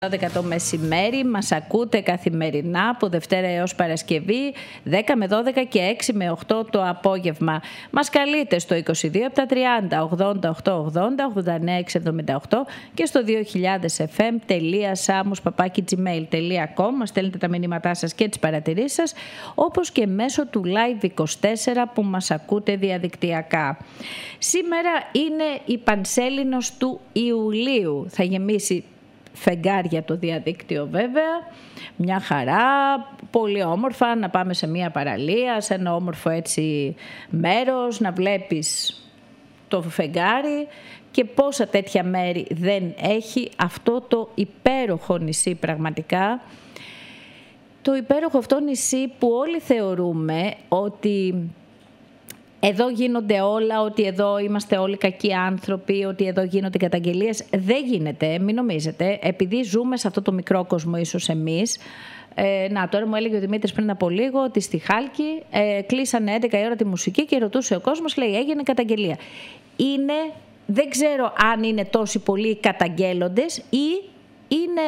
12 το μεσημέρι, μας ακούτε καθημερινά από Δευτέρα έως Παρασκευή 10 με 12 και 6 με 8 το απόγευμα. Μας καλείτε στο 22 από τα 30 88 80 89 78 και στο 2000fm.samus@gmail.com. Μας στέλνετε τα μηνύματά σας και τις παρατηρήσεις σας, όπως και μέσω του Live24 που μας ακούτε διαδικτυακά. Σήμερα είναι η Πανσέλινος του Ιουλίου. Θα γεμίσει φεγγάρια το διαδίκτυο βέβαια, μια χαρά, πολύ όμορφα να πάμε σε μια παραλία, σε ένα όμορφο έτσι μέρος, να βλέπεις το φεγγάρι και πόσα τέτοια μέρη δεν έχει αυτό το υπέροχο νησί πραγματικά. Το υπέροχο αυτό νησί που όλοι θεωρούμε ότι εδώ γίνονται όλα, ότι εδώ είμαστε όλοι κακοί άνθρωποι, ότι εδώ γίνονται καταγγελίες. Δεν γίνεται, μην νομίζετε, επειδή ζούμε σε αυτό το μικρό κόσμο ίσως εμείς. Τώρα μου έλεγε ο Δημήτρης πριν από λίγο ότι στη Χάλκη κλείσανε 11 η ώρα τη μουσική και ρωτούσε ο κόσμος, λέει, έγινε καταγγελία. Δεν ξέρω αν είναι τόσοι πολλοί καταγγέλλοντες ή είναι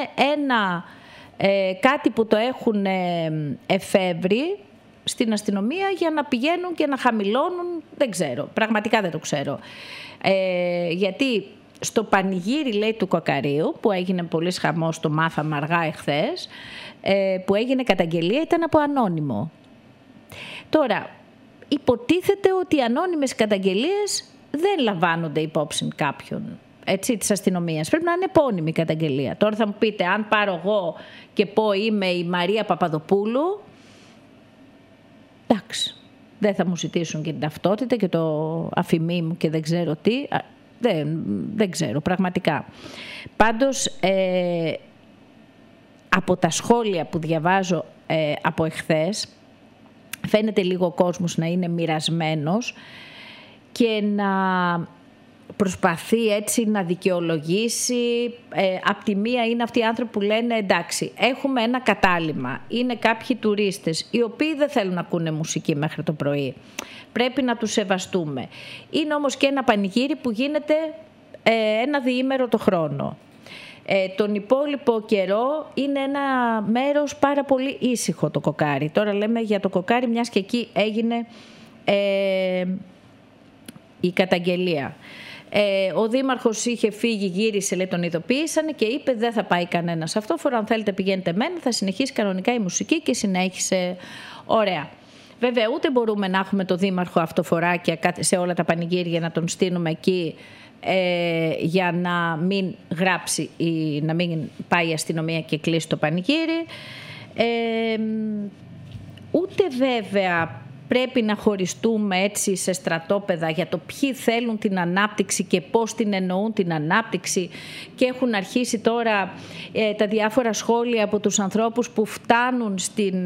κάτι που το έχουν εφεύρει στην αστυνομία για να πηγαίνουν και να χαμηλώνουν, δεν ξέρω, πραγματικά δεν το ξέρω. Γιατί στο πανηγύρι, λέει, του Κοκαρίου, που έγινε πολύς χαμός, το μάθαμε αργά εχθές, που έγινε καταγγελία, ήταν από ανώνυμο. Τώρα, υποτίθεται ότι οι ανώνυμες καταγγελίες δεν λαμβάνονται υπόψη κάποιον, έτσι, της αστυνομίας. Πρέπει να είναι επώνυμη καταγγελία. Τώρα θα μου πείτε, αν πάρω εγώ και πω είμαι η Μαρία Παπαδοπούλου, εντάξει, δεν θα μου ζητήσουν και την ταυτότητα και το αφημί μου και δεν ξέρω τι. Δεν ξέρω πραγματικά. Πάντως, από τα σχόλια που διαβάζω από εχθές, φαίνεται λίγο ο κόσμος να είναι μοιρασμένος και να προσπαθεί έτσι να δικαιολογήσει. Απ' τη μία είναι αυτοί οι άνθρωποι που λένε εντάξει, έχουμε ένα κατάλημα, είναι κάποιοι τουρίστες οι οποίοι δεν θέλουν να ακούνε μουσική μέχρι το πρωί, πρέπει να τους σεβαστούμε. Είναι όμως και ένα πανηγύρι που γίνεται ένα διήμερο το χρόνο. Τον υπόλοιπο καιρό είναι ένα μέρος πάρα πολύ ήσυχο το Κοκάρι. Τώρα λέμε για το Κοκάρι μιας και εκεί έγινε η καταγγελία. Ο δήμαρχος είχε φύγει, γύρισε, λέει, τον ειδοποίησανε και είπε δεν θα πάει κανένας αυτόφορο, αν θέλετε πηγαίνετε μένα, θα συνεχίσει κανονικά η μουσική και συνέχισε ωραία. Βέβαια ούτε μπορούμε να έχουμε το δήμαρχο αυτοφοράκια σε όλα τα πανηγύρια να τον στείλουμε εκεί για να μην γράψει ή να μην πάει η αστυνομία και κλείσει το πανηγύρι. Ούτε βέβαια πρέπει να χωριστούμε έτσι σε στρατόπεδα για το ποιοι θέλουν την ανάπτυξη και πώς την εννοούν την ανάπτυξη, και έχουν αρχίσει τώρα τα διάφορα σχόλια από τους ανθρώπους που φτάνουν στην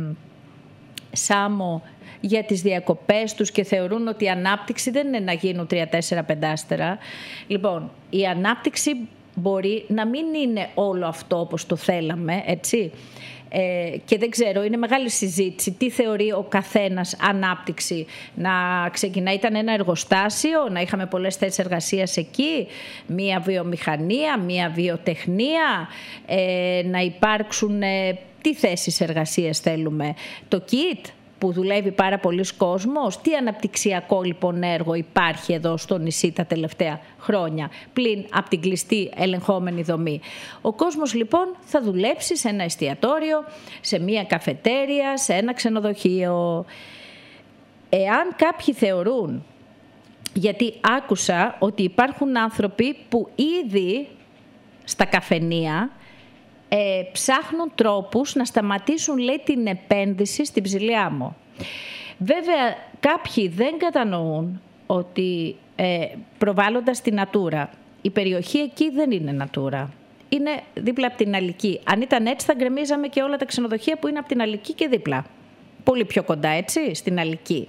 Σάμο για τις διακοπές τους και θεωρούν ότι η ανάπτυξη δεν είναι να γίνουν 3-4-5 άστερα. Λοιπόν, η ανάπτυξη μπορεί να μην είναι όλο αυτό όπως το θέλαμε, έτσι. Και δεν ξέρω, είναι μεγάλη συζήτηση τι θεωρεί ο καθένας ανάπτυξη. Να ξεκινάει, ήταν ένα εργοστάσιο, να είχαμε πολλές θέσεις εργασίας εκεί, μία βιομηχανία, μία βιοτεχνία, να υπάρξουν τι θέσεις εργασίας θέλουμε, το ΚΙΤ που δουλεύει πάρα πολλοί κόσμος. Τι αναπτυξιακό λοιπόν έργο υπάρχει εδώ στο νησί τα τελευταία χρόνια, πλην από την κλειστή ελεγχόμενη δομή. Ο κόσμος λοιπόν θα δουλέψει σε ένα εστιατόριο, σε μια καφετέρια, σε ένα ξενοδοχείο. Εάν κάποιοι θεωρούν, γιατί άκουσα ότι υπάρχουν άνθρωποι που ήδη στα καφενεία ψάχνουν τρόπους να σταματήσουν, λέει, την επένδυση στην Ψηλή Άμμο. Βέβαια κάποιοι δεν κατανοούν ότι προβάλλοντας την Natura, η περιοχή εκεί δεν είναι Natura, είναι δίπλα από την Αλική. Αν ήταν έτσι θα γκρεμίζαμε και όλα τα ξενοδοχεία που είναι από την Αλική και δίπλα, πολύ πιο κοντά, έτσι, στην Αλική.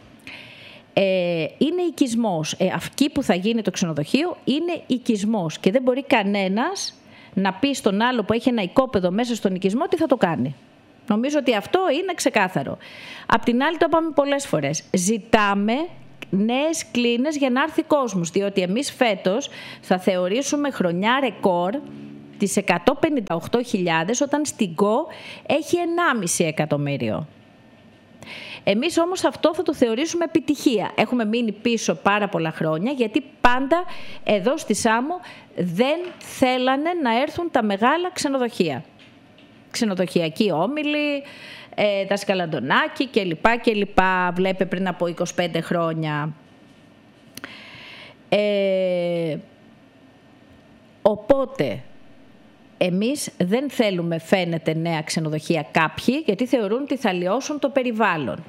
Είναι οικισμός. Εκεί που θα γίνει το ξενοδοχείο είναι οικισμός και δεν μπορεί κανένας να πει στον άλλο που έχει ένα οικόπεδο μέσα στον οικισμό τι θα το κάνει. Νομίζω ότι αυτό είναι ξεκάθαρο. Απ' την άλλη, το είπαμε πολλές φορές, ζητάμε νέες κλίνες για να έρθει κόσμος, διότι εμείς φέτος θα θεωρήσουμε χρονιά ρεκόρ τις 158.000 όταν στην ΚΟ έχει 1,5 εκατομμύριο. Εμείς όμως αυτό θα το θεωρήσουμε επιτυχία. Έχουμε μείνει πίσω πάρα πολλά χρόνια γιατί πάντα εδώ στη Σάμο δεν θέλανε να έρθουν τα μεγάλα ξενοδοχεία. Ξενοδοχειακοί όμιλοι, τα Σκαλαντονάκη κλπ. Βλέπε πριν από 25 χρόνια. Οπότε εμείς δεν θέλουμε, φαίνεται, νέα ξενοδοχεία κάποιοι, γιατί θεωρούν ότι θα λιώσουν το περιβάλλον.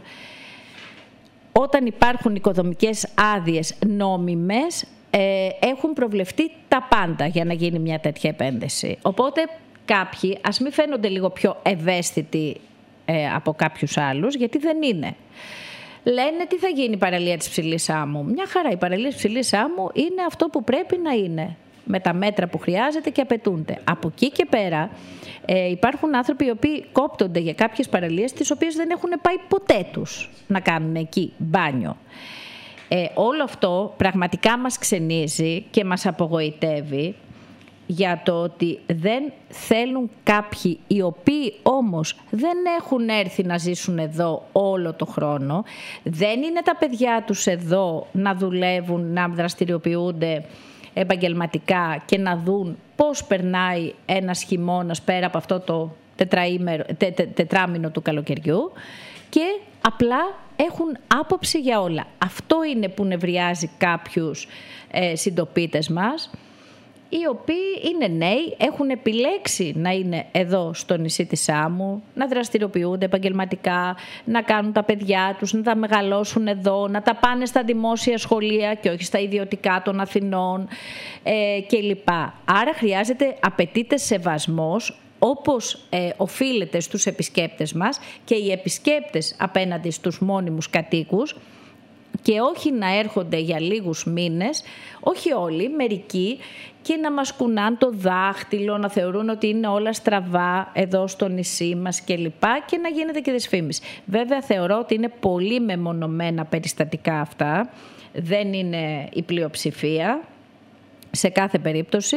Όταν υπάρχουν οικοδομικές άδειες νόμιμες, έχουν προβλεφτεί τα πάντα για να γίνει μια τέτοια επένδυση. Οπότε κάποιοι ας μην φαίνονται λίγο πιο ευαίσθητοι από κάποιους άλλους, γιατί δεν είναι. Λένε τι θα γίνει η παραλία της Ψηλής Άμμου. Μια χαρά, η παραλία της Ψηλής Άμμου είναι αυτό που πρέπει να είναι, με τα μέτρα που χρειάζεται και απαιτούνται. Από εκεί και πέρα υπάρχουν άνθρωποι οι οποίοι κόπτονται για κάποιες παραλίες τις οποίες δεν έχουν πάει ποτέ τους να κάνουν εκεί μπάνιο. Όλο αυτό πραγματικά μας ξενίζει και μας απογοητεύει, για το ότι δεν θέλουν κάποιοι οι οποίοι όμως δεν έχουν έρθει να ζήσουν εδώ όλο το χρόνο, δεν είναι τα παιδιά τους εδώ να δουλεύουν, να δραστηριοποιούνται επαγγελματικά και να δουν πώς περνάει ένας χειμώνας πέρα από αυτό το τετράμινο του καλοκαιριού, και απλά έχουν άποψη για όλα. Αυτό είναι που νευριάζει κάποιους συντοπίτες μας, οι οποίοι είναι νέοι, έχουν επιλέξει να είναι εδώ στο νησί της Σάμου, να δραστηριοποιούνται επαγγελματικά, να κάνουν τα παιδιά τους, να τα μεγαλώσουν εδώ, να τα πάνε στα δημόσια σχολεία και όχι στα ιδιωτικά των Αθηνών κλπ. Άρα απαιτείται σεβασμός, όπως οφείλεται στους επισκέπτες μας και οι επισκέπτες απέναντι στους μόνιμους κατοίκους, και όχι να έρχονται για λίγους μήνες, όχι όλοι, μερικοί, και να μας κουνάν το δάχτυλο, να θεωρούν ότι είναι όλα στραβά εδώ στο νησί μας κλπ. Και να γίνεται και δυσφήμιση. Βέβαια θεωρώ ότι είναι πολύ μεμονωμένα περιστατικά αυτά, δεν είναι η πλειοψηφία σε κάθε περίπτωση.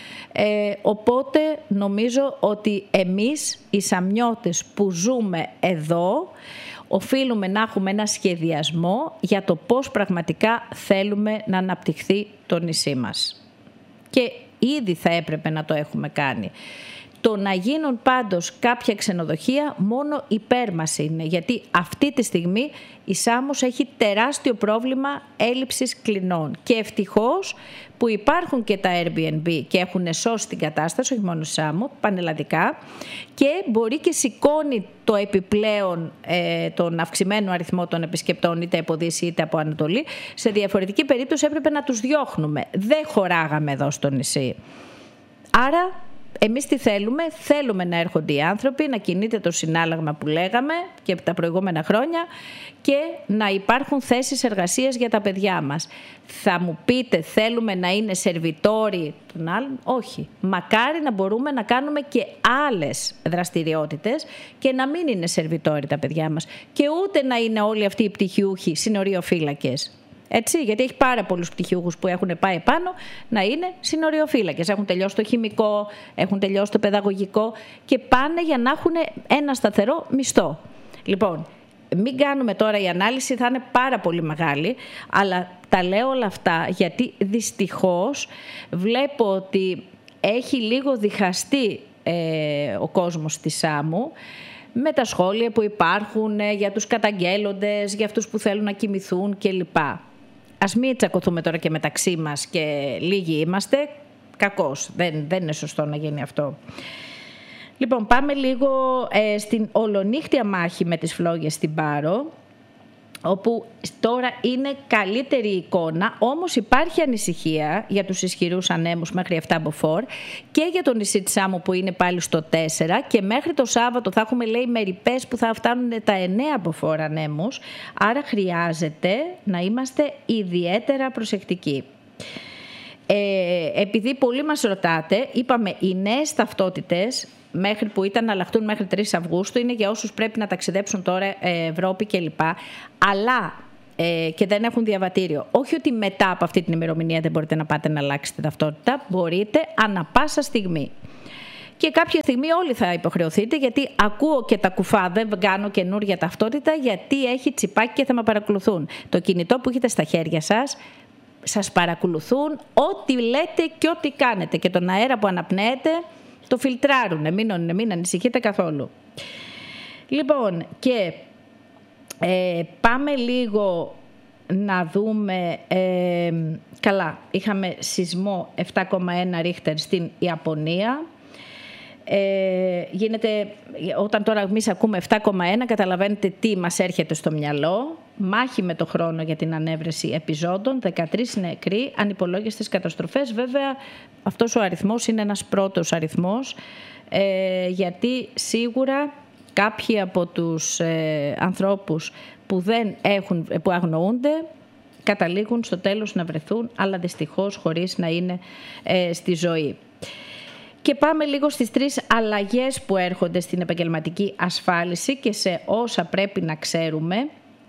Οπότε νομίζω ότι εμείς οι Σαμιώτες που ζούμε εδώ οφείλουμε να έχουμε ένα σχεδιασμό για το πώς πραγματικά θέλουμε να αναπτυχθεί το νησί μας. Και ήδη θα έπρεπε να το έχουμε κάνει. Το να γίνουν πάντως κάποια ξενοδοχεία μόνο υπέρ μας είναι, γιατί αυτή τη στιγμή η Σάμος έχει τεράστιο πρόβλημα έλλειψης κλινών. Και ευτυχώς που υπάρχουν και τα Airbnb και έχουν σώσει την κατάσταση, όχι μόνο η Σάμο, πανελλαδικά, και μπορεί και σηκώνει το επιπλέον τον αυξημένο αριθμό των επισκεπτών είτε από Δύση είτε από Ανατολή. Σε διαφορετική περίπτωση έπρεπε να τους διώχνουμε. Δεν χωράγαμε εδώ στο νησί. Άρα εμείς τι θέλουμε? Θέλουμε να έρχονται οι άνθρωποι, να κινείται το συνάλλαγμα που λέγαμε και τα προηγούμενα χρόνια και να υπάρχουν θέσεις εργασίας για τα παιδιά μας. Θα μου πείτε, θέλουμε να είναι σερβιτόροι των άλλων? Όχι. Μακάρι να μπορούμε να κάνουμε και άλλες δραστηριότητες και να μην είναι σερβιτόροι τα παιδιά μας. Και ούτε να είναι όλοι αυτοί οι πτυχιούχοι συνοριοφύλακες. Έτσι, γιατί έχει πάρα πολλούς πτυχιούχους που έχουν πάει πάνω να είναι συνοριοφύλακες. Έχουν τελειώσει το χημικό, έχουν τελειώσει το παιδαγωγικό και πάνε για να έχουν ένα σταθερό μισθό. Λοιπόν, μην κάνουμε τώρα, η ανάλυση θα είναι πάρα πολύ μεγάλη, αλλά τα λέω όλα αυτά γιατί δυστυχώς βλέπω ότι έχει λίγο διχαστεί ο κόσμος της Σάμου με τα σχόλια που υπάρχουν για τους καταγγέλλοντες, για αυτούς που θέλουν να κοιμηθούν κλπ. Ας μην τσακωθούμε τώρα και μεταξύ μας και λίγοι είμαστε. Κακώς. Δεν είναι σωστό να γίνει αυτό. Λοιπόν, πάμε λίγο στην ολονύχτια μάχη με τις φλόγες στην Πάρο, όπου τώρα είναι καλύτερη εικόνα, όμως υπάρχει ανησυχία για τους ισχυρούς ανέμους μέχρι 7 μποφόρ και για το νησί της Σάμου που είναι πάλι στο 4 και μέχρι το Σάββατο θα έχουμε, λέει, μεριπές που θα φτάνουν τα 9 μποφόρ ανέμους, άρα χρειάζεται να είμαστε ιδιαίτερα προσεκτικοί. Επειδή πολλοί μας ρωτάτε, είπαμε οι νέες ταυτότητες μέχρι που ήταν να αλλάχτούν μέχρι 3 Αυγούστου είναι για όσους πρέπει να ταξιδέψουν τώρα Ευρώπη κλπ. Αλλά και δεν έχουν διαβατήριο. Όχι ότι μετά από αυτή την ημερομηνία δεν μπορείτε να πάτε να αλλάξετε ταυτότητα, μπορείτε ανα πάσα στιγμή. Και κάποια στιγμή όλοι θα υποχρεωθείτε, γιατί ακούω και τα κουφά, δεν κάνω καινούργια ταυτότητα, γιατί έχει τσιπάκι και θα με παρακολουθούν. Το κινητό που έχετε στα χέρια σας παρακολουθούν ό,τι λέτε και ό,τι κάνετε. Και τον αέρα που αναπνέετε το φιλτράρουνε, μην ανησυχείτε καθόλου. Λοιπόν, και πάμε λίγο να δούμε, καλά, είχαμε σεισμό 7,1 ρίχτερ στην Ιαπωνία. Γίνεται, όταν τώρα εμείς ακούμε 7,1, καταλαβαίνετε τι μας έρχεται στο μυαλό. Μάχη με το χρόνο για την ανέβρεση επιζώντων, 13 νεκροί, ανυπολόγιστες καταστροφές. Βέβαια αυτός ο αριθμός είναι ένας πρώτος αριθμός, γιατί σίγουρα κάποιοι από τους ανθρώπους που αγνοούνται καταλήγουν στο τέλος να βρεθούν, αλλά δυστυχώς χωρίς να είναι στη ζωή. Και πάμε λίγο στις 3 αλλαγές που έρχονται στην επαγγελματική ασφάλιση και σε όσα πρέπει να ξέρουμε.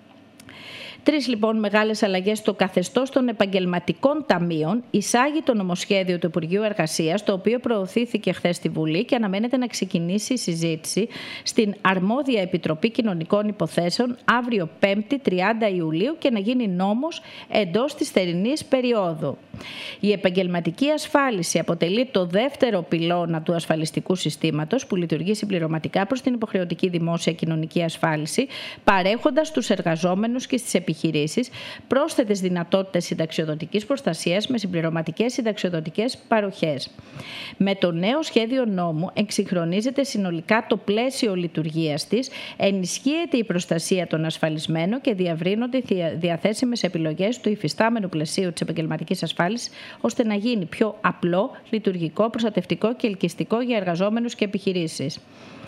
3 λοιπόν μεγάλες αλλαγές στο καθεστώς των επαγγελματικών ταμείων. Εισάγει το νομοσχέδιο του Υπουργείου Εργασίας, το οποίο προωθήθηκε χθες στη Βουλή και αναμένεται να ξεκινήσει η συζήτηση στην αρμόδια Επιτροπή Κοινωνικών Υποθέσεων αύριο 5η 30 Ιουλίου και να γίνει νόμος εντός της θερινής περίοδου. Η επαγγελματική ασφάλιση αποτελεί το δεύτερο πυλώνα του ασφαλιστικού συστήματος που λειτουργεί συμπληρωματικά προς την υποχρεωτική δημόσια κοινωνική ασφάλιση, παρέχοντας στους εργαζόμενους και στις επιχειρήσεις πρόσθετες δυνατότητες συνταξιοδοτικής προστασίας με συμπληρωματικές συνταξιοδοτικές παροχές. Με το νέο σχέδιο νόμου εξυγχρονίζεται συνολικά το πλαίσιο λειτουργίας της, ενισχύεται η προστασία των ασφαλισμένων και διαβρύνονται οι διαθέσιμες επιλογές του υφιστάμενου πλαισίου της επαγγελματικής ασφάλισης, ώστε να γίνει πιο απλό, λειτουργικό, προστατευτικό και ελκυστικό για εργαζόμενους και επιχειρήσεις.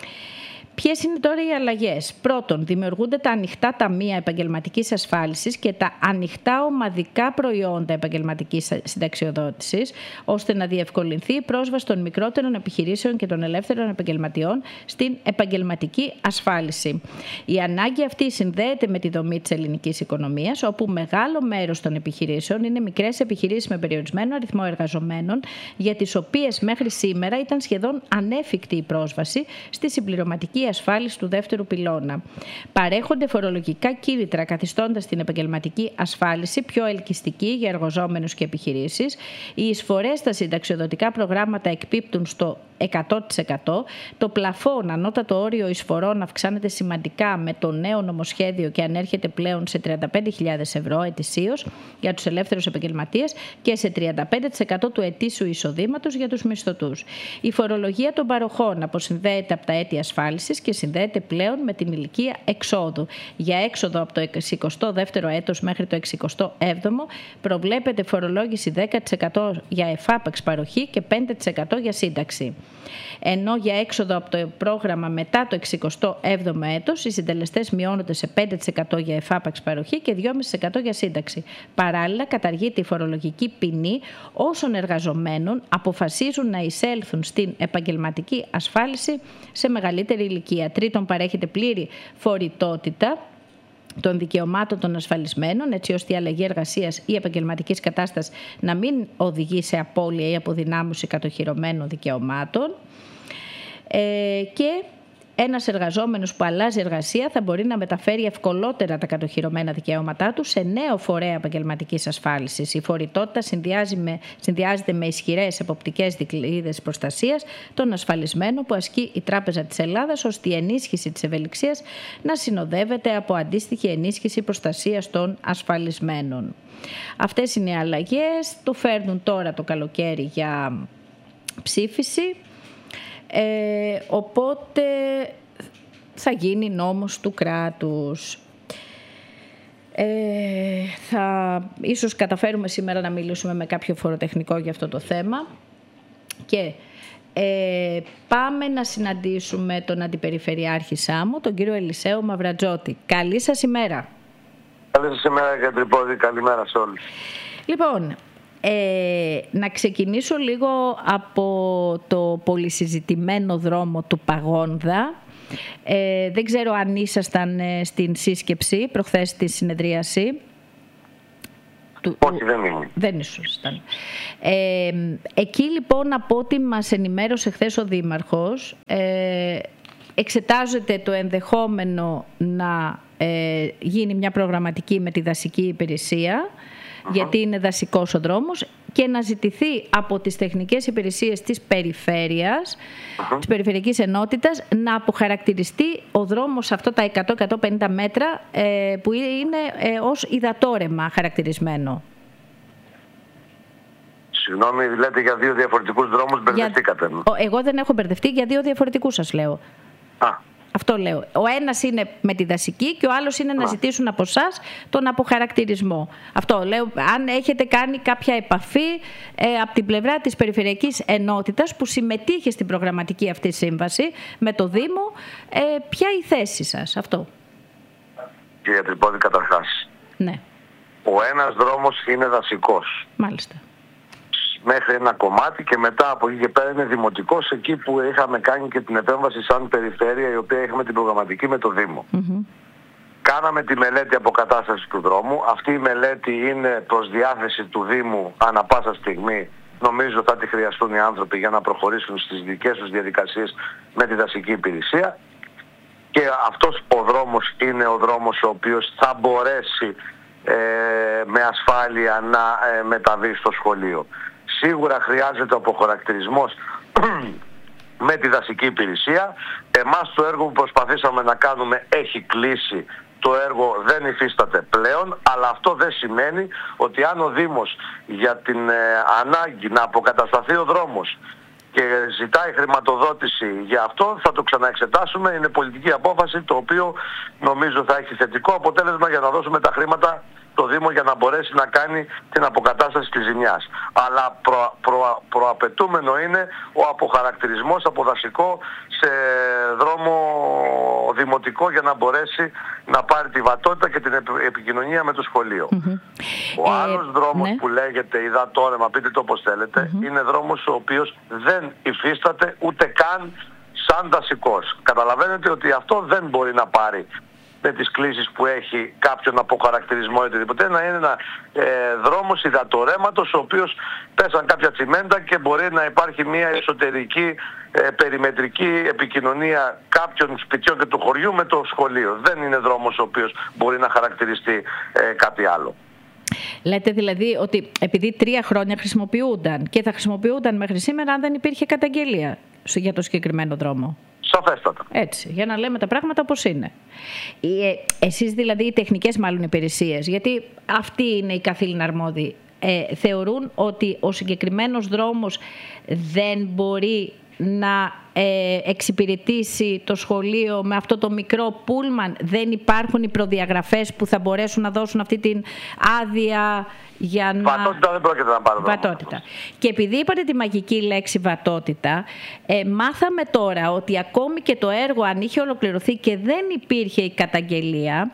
Ποιες είναι τώρα οι αλλαγές? Πρώτον, δημιουργούνται τα ανοιχτά ταμεία επαγγελματικής ασφάλισης και τα ανοιχτά ομαδικά προϊόντα επαγγελματικής συνταξιοδότησης, ώστε να διευκολυνθεί η πρόσβαση των μικρότερων επιχειρήσεων και των ελεύθερων επαγγελματιών στην επαγγελματική ασφάλιση. Η ανάγκη αυτή συνδέεται με τη δομή της ελληνικής οικονομίας, όπου μεγάλο μέρος των επιχειρήσεων είναι μικρές επιχειρήσεις με περιορισμένο αριθμό εργαζομένων, για τις οποίες μέχρι σήμερα ήταν σχεδόν ανέφικτη η πρόσβαση στη συμπληρωματική ασφάλιση του δεύτερου πυλώνα. Παρέχονται φορολογικά κίνητρα, καθιστώντας την επαγγελματική ασφάλιση πιο ελκυστική για εργαζόμενους και επιχειρήσεις. Οι εισφορές στα συνταξιοδοτικά προγράμματα εκπίπτουν στο 100%. Το πλαφόν, ανώτατο όριο εισφορών, αυξάνεται σημαντικά με το νέο νομοσχέδιο και ανέρχεται πλέον σε 35.000 ευρώ ετησίως για τους ελεύθερους επαγγελματίες και σε 35% του ετήσιου εισοδήματος για τους μισθωτούς. Η φορολογία των παροχών αποσυνδέεται από τα έτη ασφάλισης και συνδέεται πλέον με την ηλικία εξόδου. Για έξοδο από το 62ο έτος μέχρι το 67ο προβλέπεται φορολόγηση 10% για εφάπαξ παροχή και 5% για σύνταξη. Ενώ για έξοδο από το πρόγραμμα μετά το 67ο έτος οι συντελεστές μειώνονται σε 5% για εφάπαξ παροχή και 2,5% για σύνταξη. Παράλληλα, καταργείται η φορολογική ποινή όσων εργαζομένων αποφασίζουν να εισέλθουν στην επαγγελματική ασφάλιση σε μεγαλύτερη ηλικία. Τρίτον, παρέχεται πλήρη φορητότητα των δικαιωμάτων των ασφαλισμένων, έτσι ώστε η αλλαγή εργασίας ή επαγγελματικής κατάστασης να μην οδηγεί σε απώλεια ή αποδυνάμωση κατοχυρωμένων δικαιωμάτων. Και ένας εργαζόμενος που αλλάζει εργασία θα μπορεί να μεταφέρει ευκολότερα τα κατοχυρωμένα δικαιώματά του σε νέο φορέα επαγγελματικής ασφάλισης. Η φορητότητα συνδυάζεται με ισχυρές εποπτικές δικλείδες προστασίας των ασφαλισμένων που ασκεί η Τράπεζα της Ελλάδας, ώστε η ενίσχυση της ευελιξίας να συνοδεύεται από αντίστοιχη ενίσχυση προστασίας των ασφαλισμένων. Αυτές είναι οι αλλαγές. Το φέρνουν τώρα το καλοκαίρι για ψήφιση. Οπότε θα γίνει νόμος του κράτους. Ίσως καταφέρουμε σήμερα να μιλήσουμε με κάποιο φοροτεχνικό για αυτό το θέμα. Και πάμε να συναντήσουμε τον Αντιπεριφερειάρχη Σάμου, τον κύριο Ελισέο Μαυρατζώτη. Καλή σας ημέρα. Καλή σας ημέρα, κύριε Τρυπώδη. Καλημέρα σε όλους. Λοιπόν, να ξεκινήσω λίγο από το πολυσυζητημένο δρόμο του Παγόνδα. Δεν ξέρω αν ήσασταν στην σύσκεψη προχθές στη συνεδρίαση Όχι, δεν ήμουν. Δεν ήσασταν. Εκεί λοιπόν, από ό,τι μας ενημέρωσε χθες ο Δήμαρχος, εξετάζεται το ενδεχόμενο να γίνει μια προγραμματική με τη δασική υπηρεσία, γιατί είναι δασικός ο δρόμος, και να ζητηθεί από τις τεχνικές υπηρεσίες της περιφέρειας, της περιφερειακής ενότητας, να αποχαρακτηριστεί ο δρόμος αυτό τα 100-150 μέτρα που είναι ως υδατόρεμα χαρακτηρισμένο. Συγγνώμη, λέτε για δύο διαφορετικούς δρόμους, μπερδευτήκατε. Εγώ δεν έχω μπερδευτεί, για δύο διαφορετικούς σας λέω. Αυτό λέω. Ο ένας είναι με τη δασική και ο άλλος είναι να ζητήσουν από εσάς τον αποχαρακτηρισμό. Αυτό λέω. Αν έχετε κάνει κάποια επαφή από την πλευρά της Περιφερειακής Ενότητας που συμμετείχε στην προγραμματική αυτή σύμβαση με το Δήμο, ποια η θέση σας? Αυτό. Κυρία Τρυπώδη, καταρχάς. Ναι. Ο ένας δρόμος είναι δασικός. Μάλιστα. Μέχρι ένα κομμάτι και μετά από εκεί και πέρα είναι δημοτικός, εκεί που είχαμε κάνει και την επέμβαση σαν περιφέρεια, η οποία είχαμε την προγραμματική με το Δήμο. Κάναμε τη μελέτη αποκατάστασης του δρόμου. Αυτή η μελέτη είναι προς διάθεση του Δήμου ανά πάσα στιγμή. Νομίζω θα τη χρειαστούν οι άνθρωποι για να προχωρήσουν στις δικές τους διαδικασίες με τη δασική υπηρεσία. Και αυτός ο δρόμος είναι ο δρόμος ο οποίος θα μπορέσει με ασφάλεια να μεταβεί στο σχολείο. Σίγουρα χρειάζεται ο αποχαρακτηρισμός με τη δασική υπηρεσία. Εμάς το έργο που προσπαθήσαμε να κάνουμε έχει κλείσει. Το έργο δεν υφίσταται πλέον, αλλά αυτό δεν σημαίνει ότι αν ο Δήμος για την ανάγκη να αποκατασταθεί ο δρόμος και ζητάει χρηματοδότηση για αυτό, θα το ξαναεξετάσουμε. Είναι πολιτική απόφαση, το οποίο νομίζω θα έχει θετικό αποτέλεσμα για να δώσουμε τα χρήματα το Δήμο για να μπορέσει να κάνει την αποκατάσταση της ζημιάς. Αλλά προαπαιτούμενο είναι ο αποχαρακτηρισμός από δασικό σε δρόμο δημοτικό για να μπορέσει να πάρει τη βατότητα και την επικοινωνία με το σχολείο. Ο άλλος δρόμος που λέγεται υδατόρεμα, πείτε το όπως θέλετε, είναι δρόμος ο οποίος δεν υφίσταται ούτε καν σαν δασικός. Καταλαβαίνετε ότι αυτό δεν μπορεί να πάρει με τις κλίσεις που έχει κάποιον αποχαρακτηρισμό ή οτιδήποτε. Να είναι ένα δρόμος υδατορέματος, ο οποίος πέσαν κάποια τσιμέντα και μπορεί να υπάρχει μια εσωτερική περιμετρική επικοινωνία κάποιων σπιτιών και του χωριού με το σχολείο. Δεν είναι δρόμος ο οποίος μπορεί να χαρακτηριστεί κάτι άλλο. Λέτε δηλαδή ότι επειδή 3 χρόνια χρησιμοποιούνταν και θα χρησιμοποιούνταν μέχρι σήμερα αν δεν υπήρχε καταγγελία για το συγκεκριμένο δρόμο. Σαφέστατα. Έτσι, για να λέμε τα πράγματα όπως είναι. Εσείς δηλαδή, οι τεχνικές μάλλον υπηρεσίες, γιατί αυτοί είναι οι καθήλυνα αρμόδιοι, θεωρούν ότι ο συγκεκριμένος δρόμος δεν μπορεί να εξυπηρετήσει το σχολείο με αυτό το μικρό πούλμαν? Δεν υπάρχουν οι προδιαγραφές που θα μπορέσουν να δώσουν αυτή την άδεια για να... Βατότητα δεν πρόκειται να πάρω. Βατότητα. Και επειδή είπατε τη μαγική λέξη βατότητα, μάθαμε τώρα ότι ακόμη και το έργο, αν είχε ολοκληρωθεί και δεν υπήρχε η καταγγελία,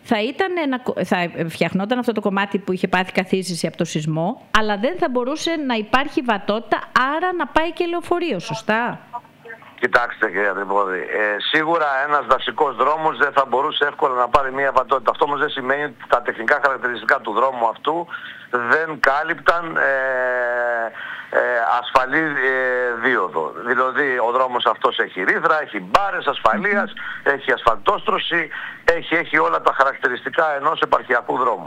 θα φτιαχνόταν αυτό το κομμάτι που είχε πάθει καθίσηση από το σεισμό, αλλά δεν θα μπορούσε να υπάρχει βατότητα, άρα να πάει και λεωφορείο, σωστά? Κοιτάξτε κύριε Τρυπώδη, σίγουρα ένας δασικός δρόμος δεν θα μπορούσε εύκολα να πάρει μια βατότητα. Αυτό όμως δεν σημαίνει ότι τα τεχνικά χαρακτηριστικά του δρόμου αυτού δεν κάλυπταν ασφαλή δίωδο. Δηλαδή ο δρόμος αυτός έχει ρήθρα, έχει μπάρες ασφαλείας, έχει ασφαλτόστρωση, έχει όλα τα χαρακτηριστικά ενός επαρχιακού δρόμου.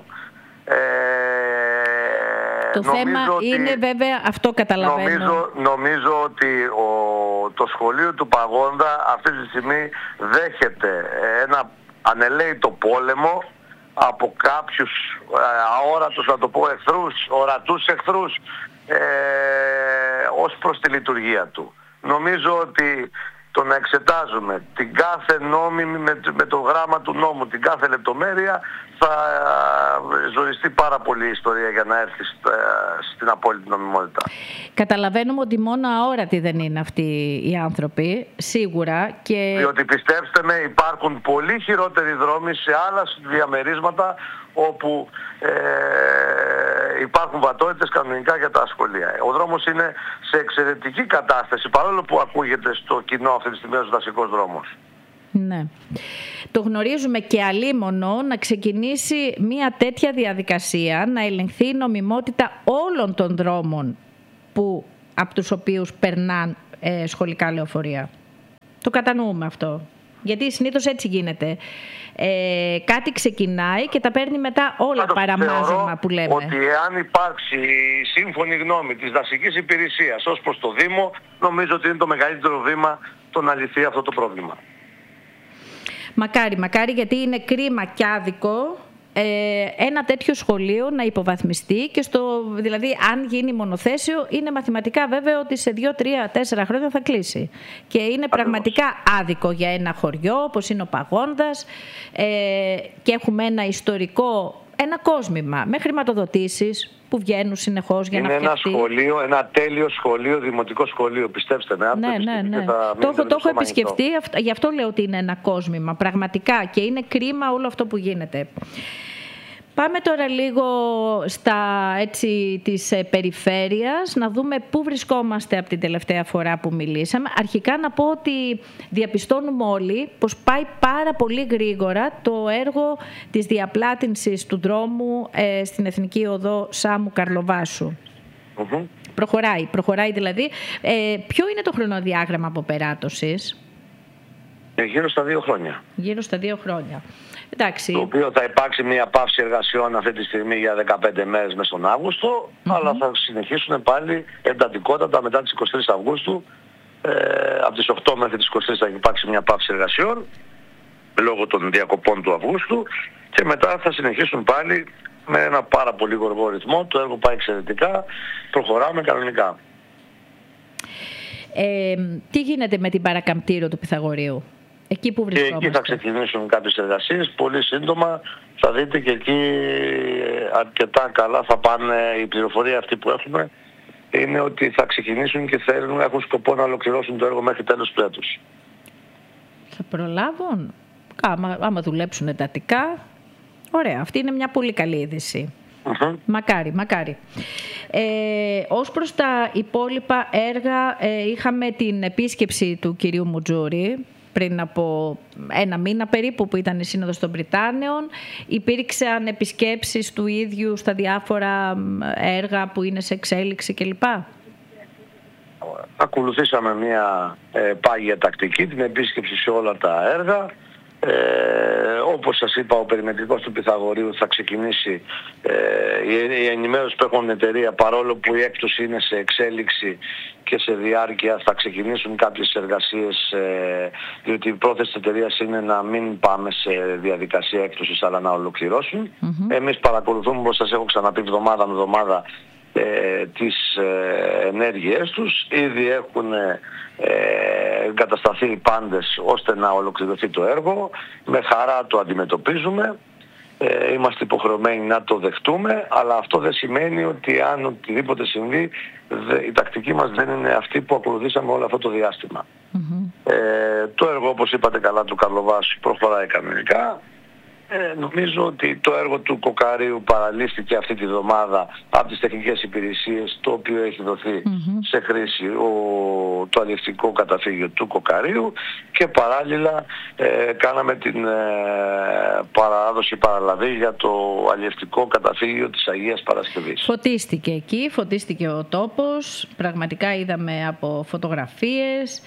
Το θέμα είναι βέβαια, αυτό καταλαβαίνω. Νομίζω ότι το σχολείο του Παγόντα αυτή τη στιγμή δέχεται ένα ανελαίητο πόλεμο από κάποιους αόρατους, να το πω, εχθρούς, ορατούς εχθρούς ως προς τη λειτουργία του. Νομίζω ότι το να εξετάζουμε την κάθε νόμη με το γράμμα του νόμου, την κάθε λεπτομέρεια, θα ζοριστεί πάρα πολύ η ιστορία για να έρθει στην απόλυτη νομιμότητα. Καταλαβαίνουμε ότι μόνο αόρατοι δεν είναι αυτοί οι άνθρωποι, σίγουρα. Διότι πιστέψτε με, υπάρχουν πολύ χειρότεροι δρόμοι σε άλλα διαμερίσματα όπου υπάρχουν βατότητες κανονικά για τα σχολεία. Ο δρόμος είναι σε εξαιρετική κατάσταση, παρόλο που ακούγεται στο κοινό αυτή τη στιγμή ως δασικός δρόμος. Ναι. Το γνωρίζουμε και αλίμονο να ξεκινήσει μια τέτοια διαδικασία, να ελεγχθεί η νομιμότητα όλων των δρόμων από τους οποίους περνάνε σχολικά λεωφορεία. Το κατανοούμε αυτό. Γιατί συνήθως έτσι γίνεται. Κάτι ξεκινάει και τα παίρνει μετά όλα παραμάζωμα που λέμε. Ότι εάν υπάρξει η σύμφωνη γνώμη της δασικής υπηρεσίας ως προς το Δήμο, νομίζω ότι είναι το μεγαλύτερο βήμα το να λυθεί αυτό το πρόβλημα. Μακάρι, γιατί είναι κρίμα και άδικο ένα τέτοιο σχολείο να υποβαθμιστεί και δηλαδή αν γίνει μονοθέσιο είναι μαθηματικά βέβαιο ότι σε 2, 3, 4 χρόνια θα κλείσει. Και είναι πραγματικά άδικο για ένα χωριό όπως είναι ο Παγόνδας και έχουμε ένα ιστορικό, ένα κόσμημα με χρηματοδοτήσεις που βγαίνουν συνεχώς για να φτιαχτεί. Είναι ένα σχολείο, ένα τέλειο σχολείο, δημοτικό σχολείο, πιστέψτε με. Ναι. Το έχω επισκεφτεί, γι' αυτό λέω ότι είναι ένα κόσμημα, πραγματικά, και είναι κρίμα όλο αυτό που γίνεται. Πάμε τώρα λίγο της περιφέρειας, να δούμε πού βρισκόμαστε από την τελευταία φορά που μιλήσαμε. Αρχικά να πω ότι διαπιστώνουμε όλοι πως πάει πάρα πολύ γρήγορα το έργο της διαπλάτηνσης του δρόμου στην Εθνική Οδό Σάμου Καρλοβάσου. Προχωράει δηλαδή. Ποιο είναι το χρονοδιάγραμμα αποπεράτωσης? Γύρω στα 2 χρόνια. Γύρω στα 2 χρόνια. Εντάξει. Το οποίο θα υπάρξει μια παύση εργασιών αυτή τη στιγμή για 15 μέρες μέσα στον Αύγουστο, αλλά θα συνεχίσουν πάλι εντατικότατα μετά τις 23 Αυγούστου. Από τις 8 μέχρι τις 23 θα υπάρξει μια παύση εργασιών λόγω των διακοπών του Αυγούστου και μετά θα συνεχίσουν πάλι με ένα πάρα πολύ γοργό ρυθμό. Το έργο πάει εξαιρετικά, προχωράμε κανονικά. Τι γίνεται με την παρακαμπτήριο του Πυθαγορείου? Εκεί που βρισκόμαστε. Και εκεί θα ξεκινήσουν κάποιες εργασίες, πολύ σύντομα θα δείτε, και εκεί αρκετά καλά θα πάνε. Η πληροφορία αυτή που έχουμε είναι ότι θα ξεκινήσουν και έχουν σκοπό να ολοκληρώσουν το έργο μέχρι τέλος του έτους. Θα προλάβουν? Άμα δουλέψουν εντατικά, ωραία, αυτή είναι μια πολύ καλή είδηση. Μακάρι. Ως προς τα υπόλοιπα έργα, είχαμε την επίσκεψη του κυρίου Μουτζούρη πριν από 1 μήνα περίπου, που ήταν η Σύνοδος των Πριτάνεων. Υπήρξαν επισκέψεις του ίδιου στα διάφορα έργα που είναι σε εξέλιξη κλπ. Ακολουθήσαμε μια πάγια τακτική, την επίσκεψη σε όλα τα έργα. Όπως σας είπα, ο περιμετρικός του Πυθαγορείου θα ξεκινήσει. Η ενημέρωση που έχουν εταιρεία, παρόλο που η έκπτωση είναι σε εξέλιξη και σε διάρκεια, θα ξεκινήσουν κάποιες εργασίες, διότι η πρόθεση της εταιρείας είναι να μην πάμε σε διαδικασία έκπτωσης αλλά να ολοκληρώσουν. Εμείς παρακολουθούμε, όπως σας έχω ξαναπεί, εβδομάδα με εβδομάδα τις ενέργειές τους. Ήδη έχουν εγκατασταθεί οι πάντες ώστε να ολοκληρωθεί το έργο. Με χαρά το αντιμετωπίζουμε. Είμαστε υποχρεωμένοι να το δεχτούμε, αλλά αυτό δεν σημαίνει ότι αν οτιδήποτε συμβεί, η τακτική μας δεν είναι αυτή που ακολουθήσαμε όλο αυτό το διάστημα. Το έργο, όπως είπατε καλά, του Καρλοβάσου προχωράει κανονικά. Νομίζω ότι το έργο του Κοκαρίου παραλύστηκε αυτή τη βδομάδα από τις τεχνικές υπηρεσίες, το οποίο έχει δοθεί σε χρήση το αλλιευτικό καταφύγιο του Κοκαρίου, και παράλληλα κάναμε την παράδοση παραλαβή για το αλλιευτικό καταφύγιο της Αγίας Παρασκευής. Φωτίστηκε εκεί, φωτίστηκε ο τόπος, πραγματικά είδαμε από φωτογραφίες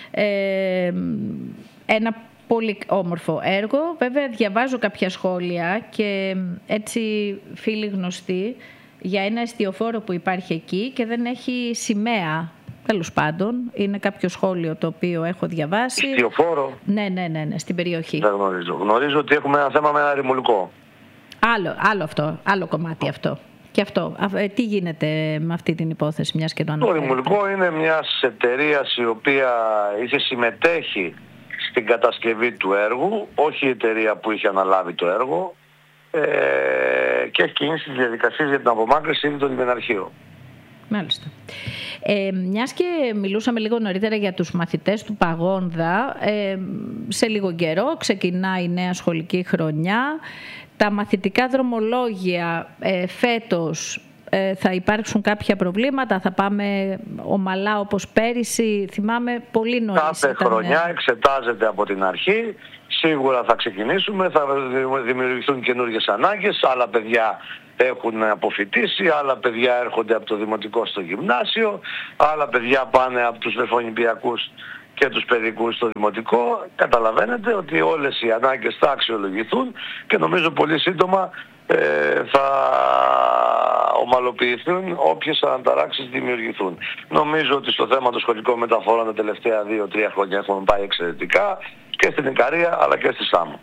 ένα πολύ όμορφο έργο. Βέβαια διαβάζω κάποια σχόλια και έτσι φίλοι γνωστοί για ένα εστιοφόρο που υπάρχει εκεί και δεν έχει σημαία. Τέλος πάντων, είναι κάποιο σχόλιο το οποίο έχω διαβάσει. Εστιοφόρο? Ναι, στην περιοχή. Δεν γνωρίζω. Γνωρίζω ότι έχουμε ένα θέμα με ένα ρημουλικό. Άλλο αυτό, άλλο κομμάτι αυτό. Και αυτό, τι γίνεται με αυτή την υπόθεση, μιας και το αναφέρετε? Το ρημουλικό είναι μιας εταιρείας η οποία είχε συμμετέχει στην κατασκευή του έργου, όχι η εταιρεία που είχε αναλάβει το έργο, και έχει κινήσει τις διαδικασίες για την απομάκρυνση ήδη το λιμεναρχείο. Μάλιστα. Μιας και μιλούσαμε λίγο νωρίτερα για τους μαθητές του Παγόνδα, σε λίγο καιρό ξεκινάει η νέα σχολική χρονιά. Τα μαθητικά δρομολόγια φέτος θα υπάρξουν κάποια προβλήματα, θα πάμε ομαλά όπως πέρυσι? Θυμάμαι πολύ νωρίς. Κάθε χρονιά εξετάζεται από την αρχή. Σίγουρα θα ξεκινήσουμε, θα δημιουργηθούν καινούργιες ανάγκες. Άλλα παιδιά έχουν αποφοιτήσει, άλλα παιδιά έρχονται από το δημοτικό στο γυμνάσιο, άλλα παιδιά πάνε από τους Λευκοολυμπιακούς και τους παιδικούς στο δημοτικό. Καταλαβαίνετε ότι όλες οι ανάγκες θα αξιολογηθούν και νομίζω πολύ σύντομα θα ομαλοποιηθούν όποιες αναταράξεις δημιουργηθούν. Νομίζω ότι στο θέμα των σχολικών μεταφορών τα τελευταία 2-3 χρόνια έχουμε πάει εξαιρετικά και στην Ικαρία αλλά και στη Σάμο.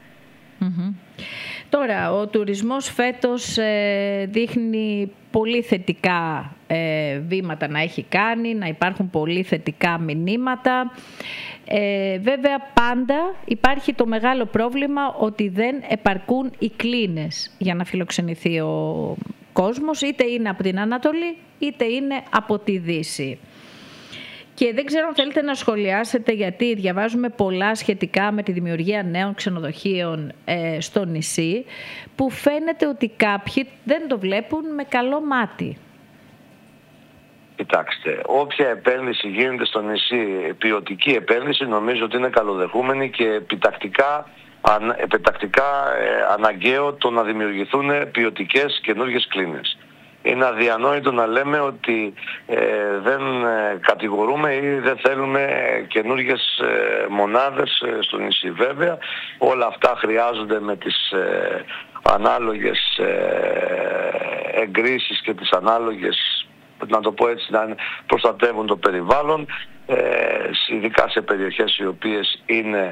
Τώρα, ο τουρισμός φέτος δείχνει πολύ θετικά βήματα να έχει κάνει, να υπάρχουν πολύ θετικά μηνύματα. Βέβαια πάντα υπάρχει το μεγάλο πρόβλημα ότι δεν επαρκούν οι κλίνες για να φιλοξενηθεί ο κόσμος, είτε είναι από την Ανατολή είτε είναι από τη Δύση. Και δεν ξέρω αν θέλετε να σχολιάσετε, γιατί διαβάζουμε πολλά σχετικά με τη δημιουργία νέων ξενοδοχείων στο νησί, που φαίνεται ότι κάποιοι δεν το βλέπουν με καλό μάτι. Κοιτάξτε, όποια επένδυση γίνεται στο νησί, ποιοτική επένδυση, νομίζω ότι είναι καλοδεχούμενη και επιτακτικά αναγκαίο το να δημιουργηθούν ποιοτικές καινούργιες κλίνες. Είναι αδιανόητο να λέμε ότι δεν κατηγορούμε ή δεν θέλουμε καινούργιες μονάδες στο νησί. Βέβαια, όλα αυτά χρειάζονται με τις ανάλογες εγκρίσεις και τις ανάλογες, να το πω έτσι, να προστατεύουν το περιβάλλον, ειδικά σε περιοχές οι οποίες είναι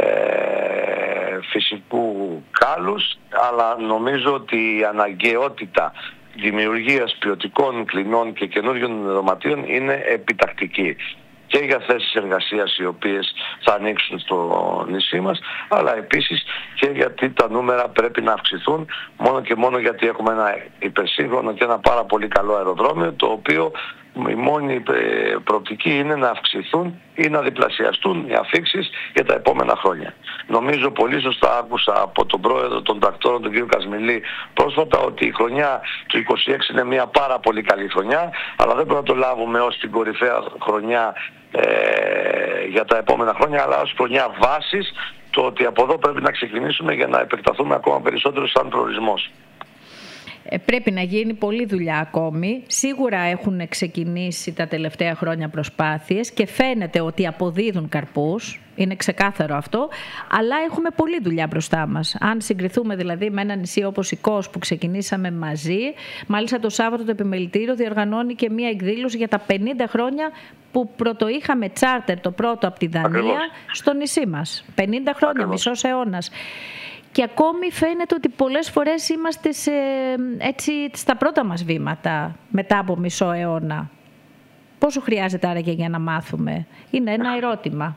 φυσικού κάλους, αλλά νομίζω ότι η αναγκαιότητα δημιουργίας ποιοτικών κλινών και καινούριων δωματίων είναι επιτακτική και για θέσεις εργασίας οι οποίες θα ανοίξουν στο νησί μας, αλλά επίσης και γιατί τα νούμερα πρέπει να αυξηθούν, μόνο και μόνο γιατί έχουμε ένα υπερσύγχρονο και ένα πάρα πολύ καλό αεροδρόμιο, το οποίο η μόνη προοπτική είναι να αυξηθούν ή να διπλασιαστούν οι αφίξεις για τα επόμενα χρόνια. Νομίζω πολύ σωστά άκουσα από τον πρόεδρο των τρακτόρων, τον κύριο Κασμιλή, πρόσφατα, ότι η χρονιά του 26 είναι μια πάρα πολύ καλή χρονιά, αλλά δεν μπορούμε να το λάβουμε ως την κορυφαία χρονιά για τα επόμενα χρόνια, αλλά ως χρονιά βάσης, το ότι από εδώ πρέπει να ξεκινήσουμε για να επεκταθούμε ακόμα περισσότερο σαν προορισμός. Πρέπει να γίνει πολλή δουλειά ακόμη. Σίγουρα έχουν ξεκινήσει τα τελευταία χρόνια προσπάθειες και φαίνεται ότι αποδίδουν καρπούς. Είναι ξεκάθαρο αυτό. Αλλά έχουμε πολλή δουλειά μπροστά μας. Αν συγκριθούμε δηλαδή με ένα νησί όπως η Κος που ξεκινήσαμε μαζί, μάλιστα το Σάββατο το Επιμελητήριο διοργανώνει και μία εκδήλωση για τα 50 χρόνια που πρωτοείχαμε τσάρτερ, το πρώτο από τη Δανία, στο νησί μας. 50 χρόνια, μισός αιώνας. Και ακόμη φαίνεται ότι πολλές φορές είμαστε στα πρώτα μας βήματα μετά από μισό αιώνα. Πόσο χρειάζεται άραγε για να μάθουμε? Είναι ένα ερώτημα.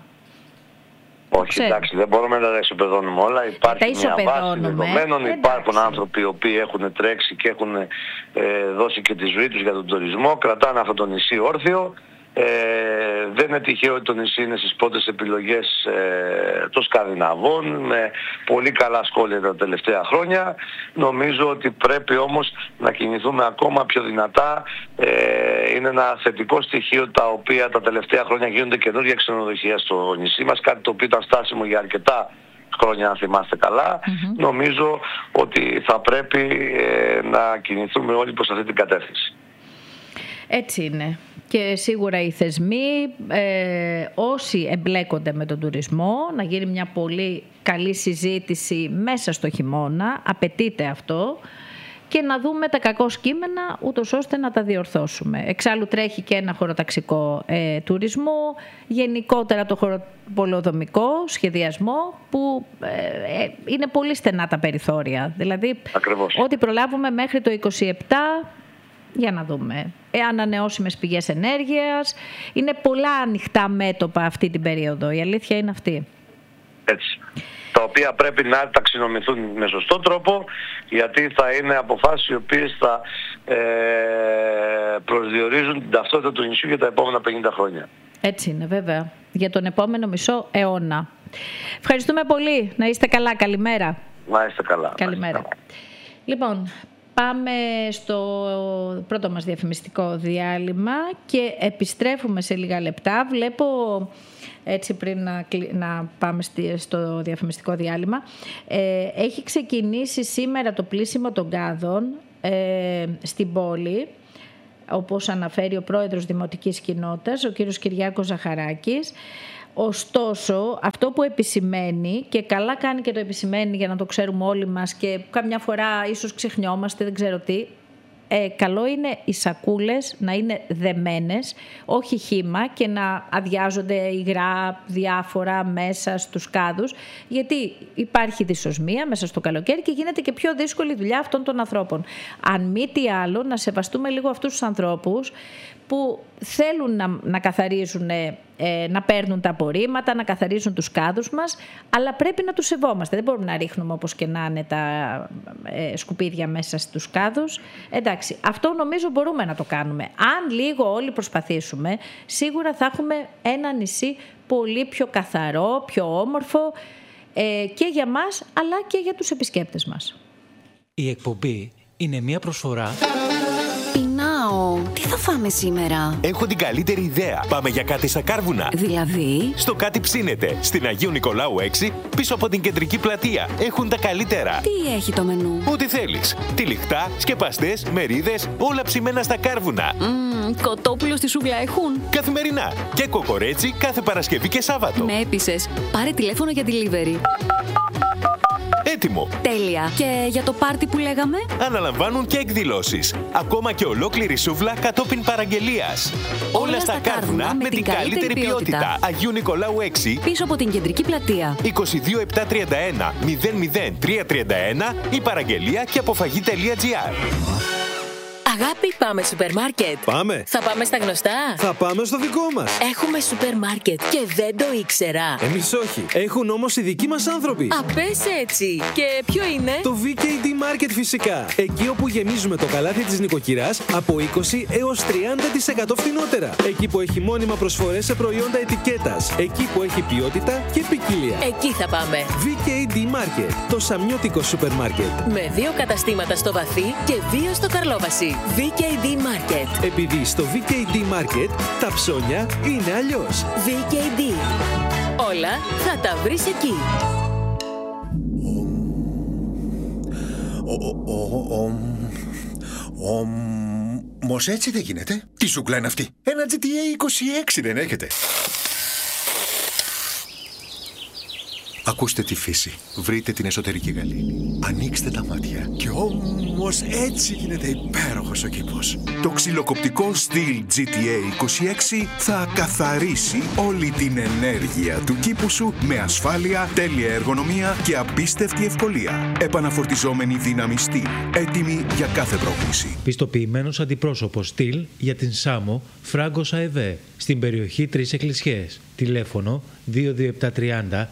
Όχι, εντάξει, δεν μπορούμε να τα ισοπεδώνουμε όλα. Υπάρχει μια βάση δεδομένων. Υπάρχουν άνθρωποι οι οποίοι έχουν τρέξει και έχουν δώσει και τη ζωή τους για τον τουρισμό. Κρατάνε αυτό το νησί όρθιο. Δεν είναι τυχαίο ότι το νησί είναι στις πρώτες επιλογές των Σκανδιναβών, με πολύ καλά σχόλια τα τελευταία χρόνια. Νομίζω ότι πρέπει όμως να κινηθούμε ακόμα πιο δυνατά. Είναι ένα θετικό στοιχείο τα οποία τα τελευταία χρόνια γίνονται καινούργια ξενοδοχεία στο νησί μας, κάτι το οποίο ήταν στάσιμο για αρκετά χρόνια, αν θυμάστε καλά. Νομίζω ότι θα πρέπει να κινηθούμε όλοι προς αυτή την κατεύθυνση. Έτσι είναι. Και σίγουρα οι θεσμοί, όσοι εμπλέκονται με τον τουρισμό, να γίνει μια πολύ καλή συζήτηση μέσα στο χειμώνα, απαιτείται αυτό, και να δούμε τα κακό κείμενα ούτως ώστε να τα διορθώσουμε. Εξάλλου τρέχει και ένα χωροταξικό τουρισμό, γενικότερα το χωροπολεοδομικό σχεδιασμό, που είναι πολύ στενά τα περιθώρια. Δηλαδή, ό,τι προλάβουμε μέχρι το 27... Για να δούμε. Ανανεώσιμες πηγές ενέργειας. Είναι πολλά ανοιχτά μέτωπα αυτή την περίοδο. Η αλήθεια είναι αυτή. Έτσι. Τα οποία πρέπει να ταξινομηθούν με σωστό τρόπο, γιατί θα είναι αποφάσεις οι οποίες θα προσδιορίζουν την ταυτότητα του νησιού για τα επόμενα 50 χρόνια. Έτσι είναι, βέβαια. Για τον επόμενο μισό αιώνα. Ευχαριστούμε πολύ. Να είστε καλά. Καλημέρα. Να είστε καλά. Καλημέρα. Λοιπόν, πάμε στο πρώτο μας διαφημιστικό διάλειμμα και επιστρέφουμε σε λίγα λεπτά. Βλέπω, έτσι πριν να πάμε στο διαφημιστικό διάλειμμα, έχει ξεκινήσει σήμερα το πλύσιμο των κάδων στην πόλη, όπως αναφέρει ο πρόεδρος Δημοτικής Κοινότητας, ο κύριος Κυριάκος Ζαχαράκης. Ωστόσο, αυτό που επισημαίνει, και καλά κάνει και το επισημαίνει για να το ξέρουμε όλοι μας και καμιά φορά ίσως ξεχνιόμαστε, δεν ξέρω τι, καλό είναι οι σακούλες να είναι δεμένες, όχι χύμα, και να αδειάζονται υγρά διάφορα μέσα στους κάδους, γιατί υπάρχει δυσοσμία μέσα στο καλοκαίρι και γίνεται και πιο δύσκολη δουλειά αυτών των ανθρώπων. Αν μη τι άλλο, να σεβαστούμε λίγο αυτούς τους ανθρώπους που θέλουν να καθαρίζουν, να παίρνουν τα απορρίμματα, να καθαρίζουν τους κάδους μας, αλλά πρέπει να τους σεβόμαστε. Δεν μπορούμε να ρίχνουμε όπως και να είναι τα σκουπίδια μέσα στους κάδους. Εντάξει, αυτό νομίζω μπορούμε να το κάνουμε. Αν λίγο όλοι προσπαθήσουμε, σίγουρα θα έχουμε ένα νησί πολύ πιο καθαρό, πιο όμορφο, και για μας, αλλά και για τους επισκέπτες μας. Η εκπομπή είναι μια προσφορά... Τι θα φάμε σήμερα? Έχω την καλύτερη ιδέα. Πάμε για κάτι στα Κάρβουνα. Δηλαδή? Στο Κάτι Ψήνεται, στην Αγίου Νικολάου 6, πίσω από την κεντρική πλατεία. Έχουν τα καλύτερα. Τι έχει το μενού? Ό,τι θέλεις. Τυλιχτά, σκεπαστές, μερίδες, όλα ψημένα στα Κάρβουνα. Κοτόπουλο στη σούβλα έχουν? Καθημερινά. Και κοκορέτσι κάθε Παρασκευή και Σάββατο. Με έπεισες. Πάρε τηλέφωνο για delivery. Έτοιμο. Τέλεια. Και για το πάρτι που λέγαμε? Αναλαμβάνουν και εκδηλώσεις. Ακόμα και ολόκληρη σούβλα κατόπιν παραγγελίας. Όλα στα Κάρβουνα με την καλύτερη ποιότητα. Αγίου Νικολάου 6, πίσω από την κεντρική πλατεία. 22731 00331 ή παραγγελία και αποφαγή.gr. Αγάπη, πάμε σούπερ μάρκετ. Πάμε. Θα πάμε στα γνωστά. Θα πάμε στο δικό μας. Έχουμε σούπερ μάρκετ και δεν το ήξερα. Εμείς όχι. Έχουν όμως οι δικοί μας άνθρωποι. Α, πες έτσι. Και ποιο είναι? Το VKD Market φυσικά. Εκεί όπου γεμίζουμε το καλάθι της νοικοκυράς από 20 έως 30% φθηνότερα. Εκεί που έχει μόνιμα προσφορές σε προϊόντα ετικέτας. Εκεί που έχει ποιότητα και ποικιλία. Εκεί θα πάμε. VKD Market. Το σαμιώτικο σούπερ μάρκετ. Με 2 καταστήματα στο Βαθύ και 2 στο Καρλόβαση. VKD Market. Επειδή στο VKD Market τα ψώνια είναι αλλιώς. VKD. Όλα θα τα βρεις εκεί. Όμως έτσι δεν γίνεται. Τι σούκλα είναι αυτή? Ένα GTA 26 δεν έχετε? Ακούστε τη φύση. Βρείτε την εσωτερική γαλήνη. Ανοίξτε τα μάτια. Και όμως έτσι γίνεται υπέροχος ο κήπος. Το ξυλοκοπτικό Stihl GTA 26 θα καθαρίσει όλη την ενέργεια του κήπου σου με ασφάλεια, τέλεια εργονομία και απίστευτη ευκολία. Επαναφορτιζόμενη δύναμη Stihl. Έτοιμη για κάθε πρόκληση. Πιστοποιημένος αντιπρόσωπος Stihl για την Σάμο, Φράγκος ΑΕΒ, στην περιοχή 3 Εκκλησιές. Τηλέφωνο 22730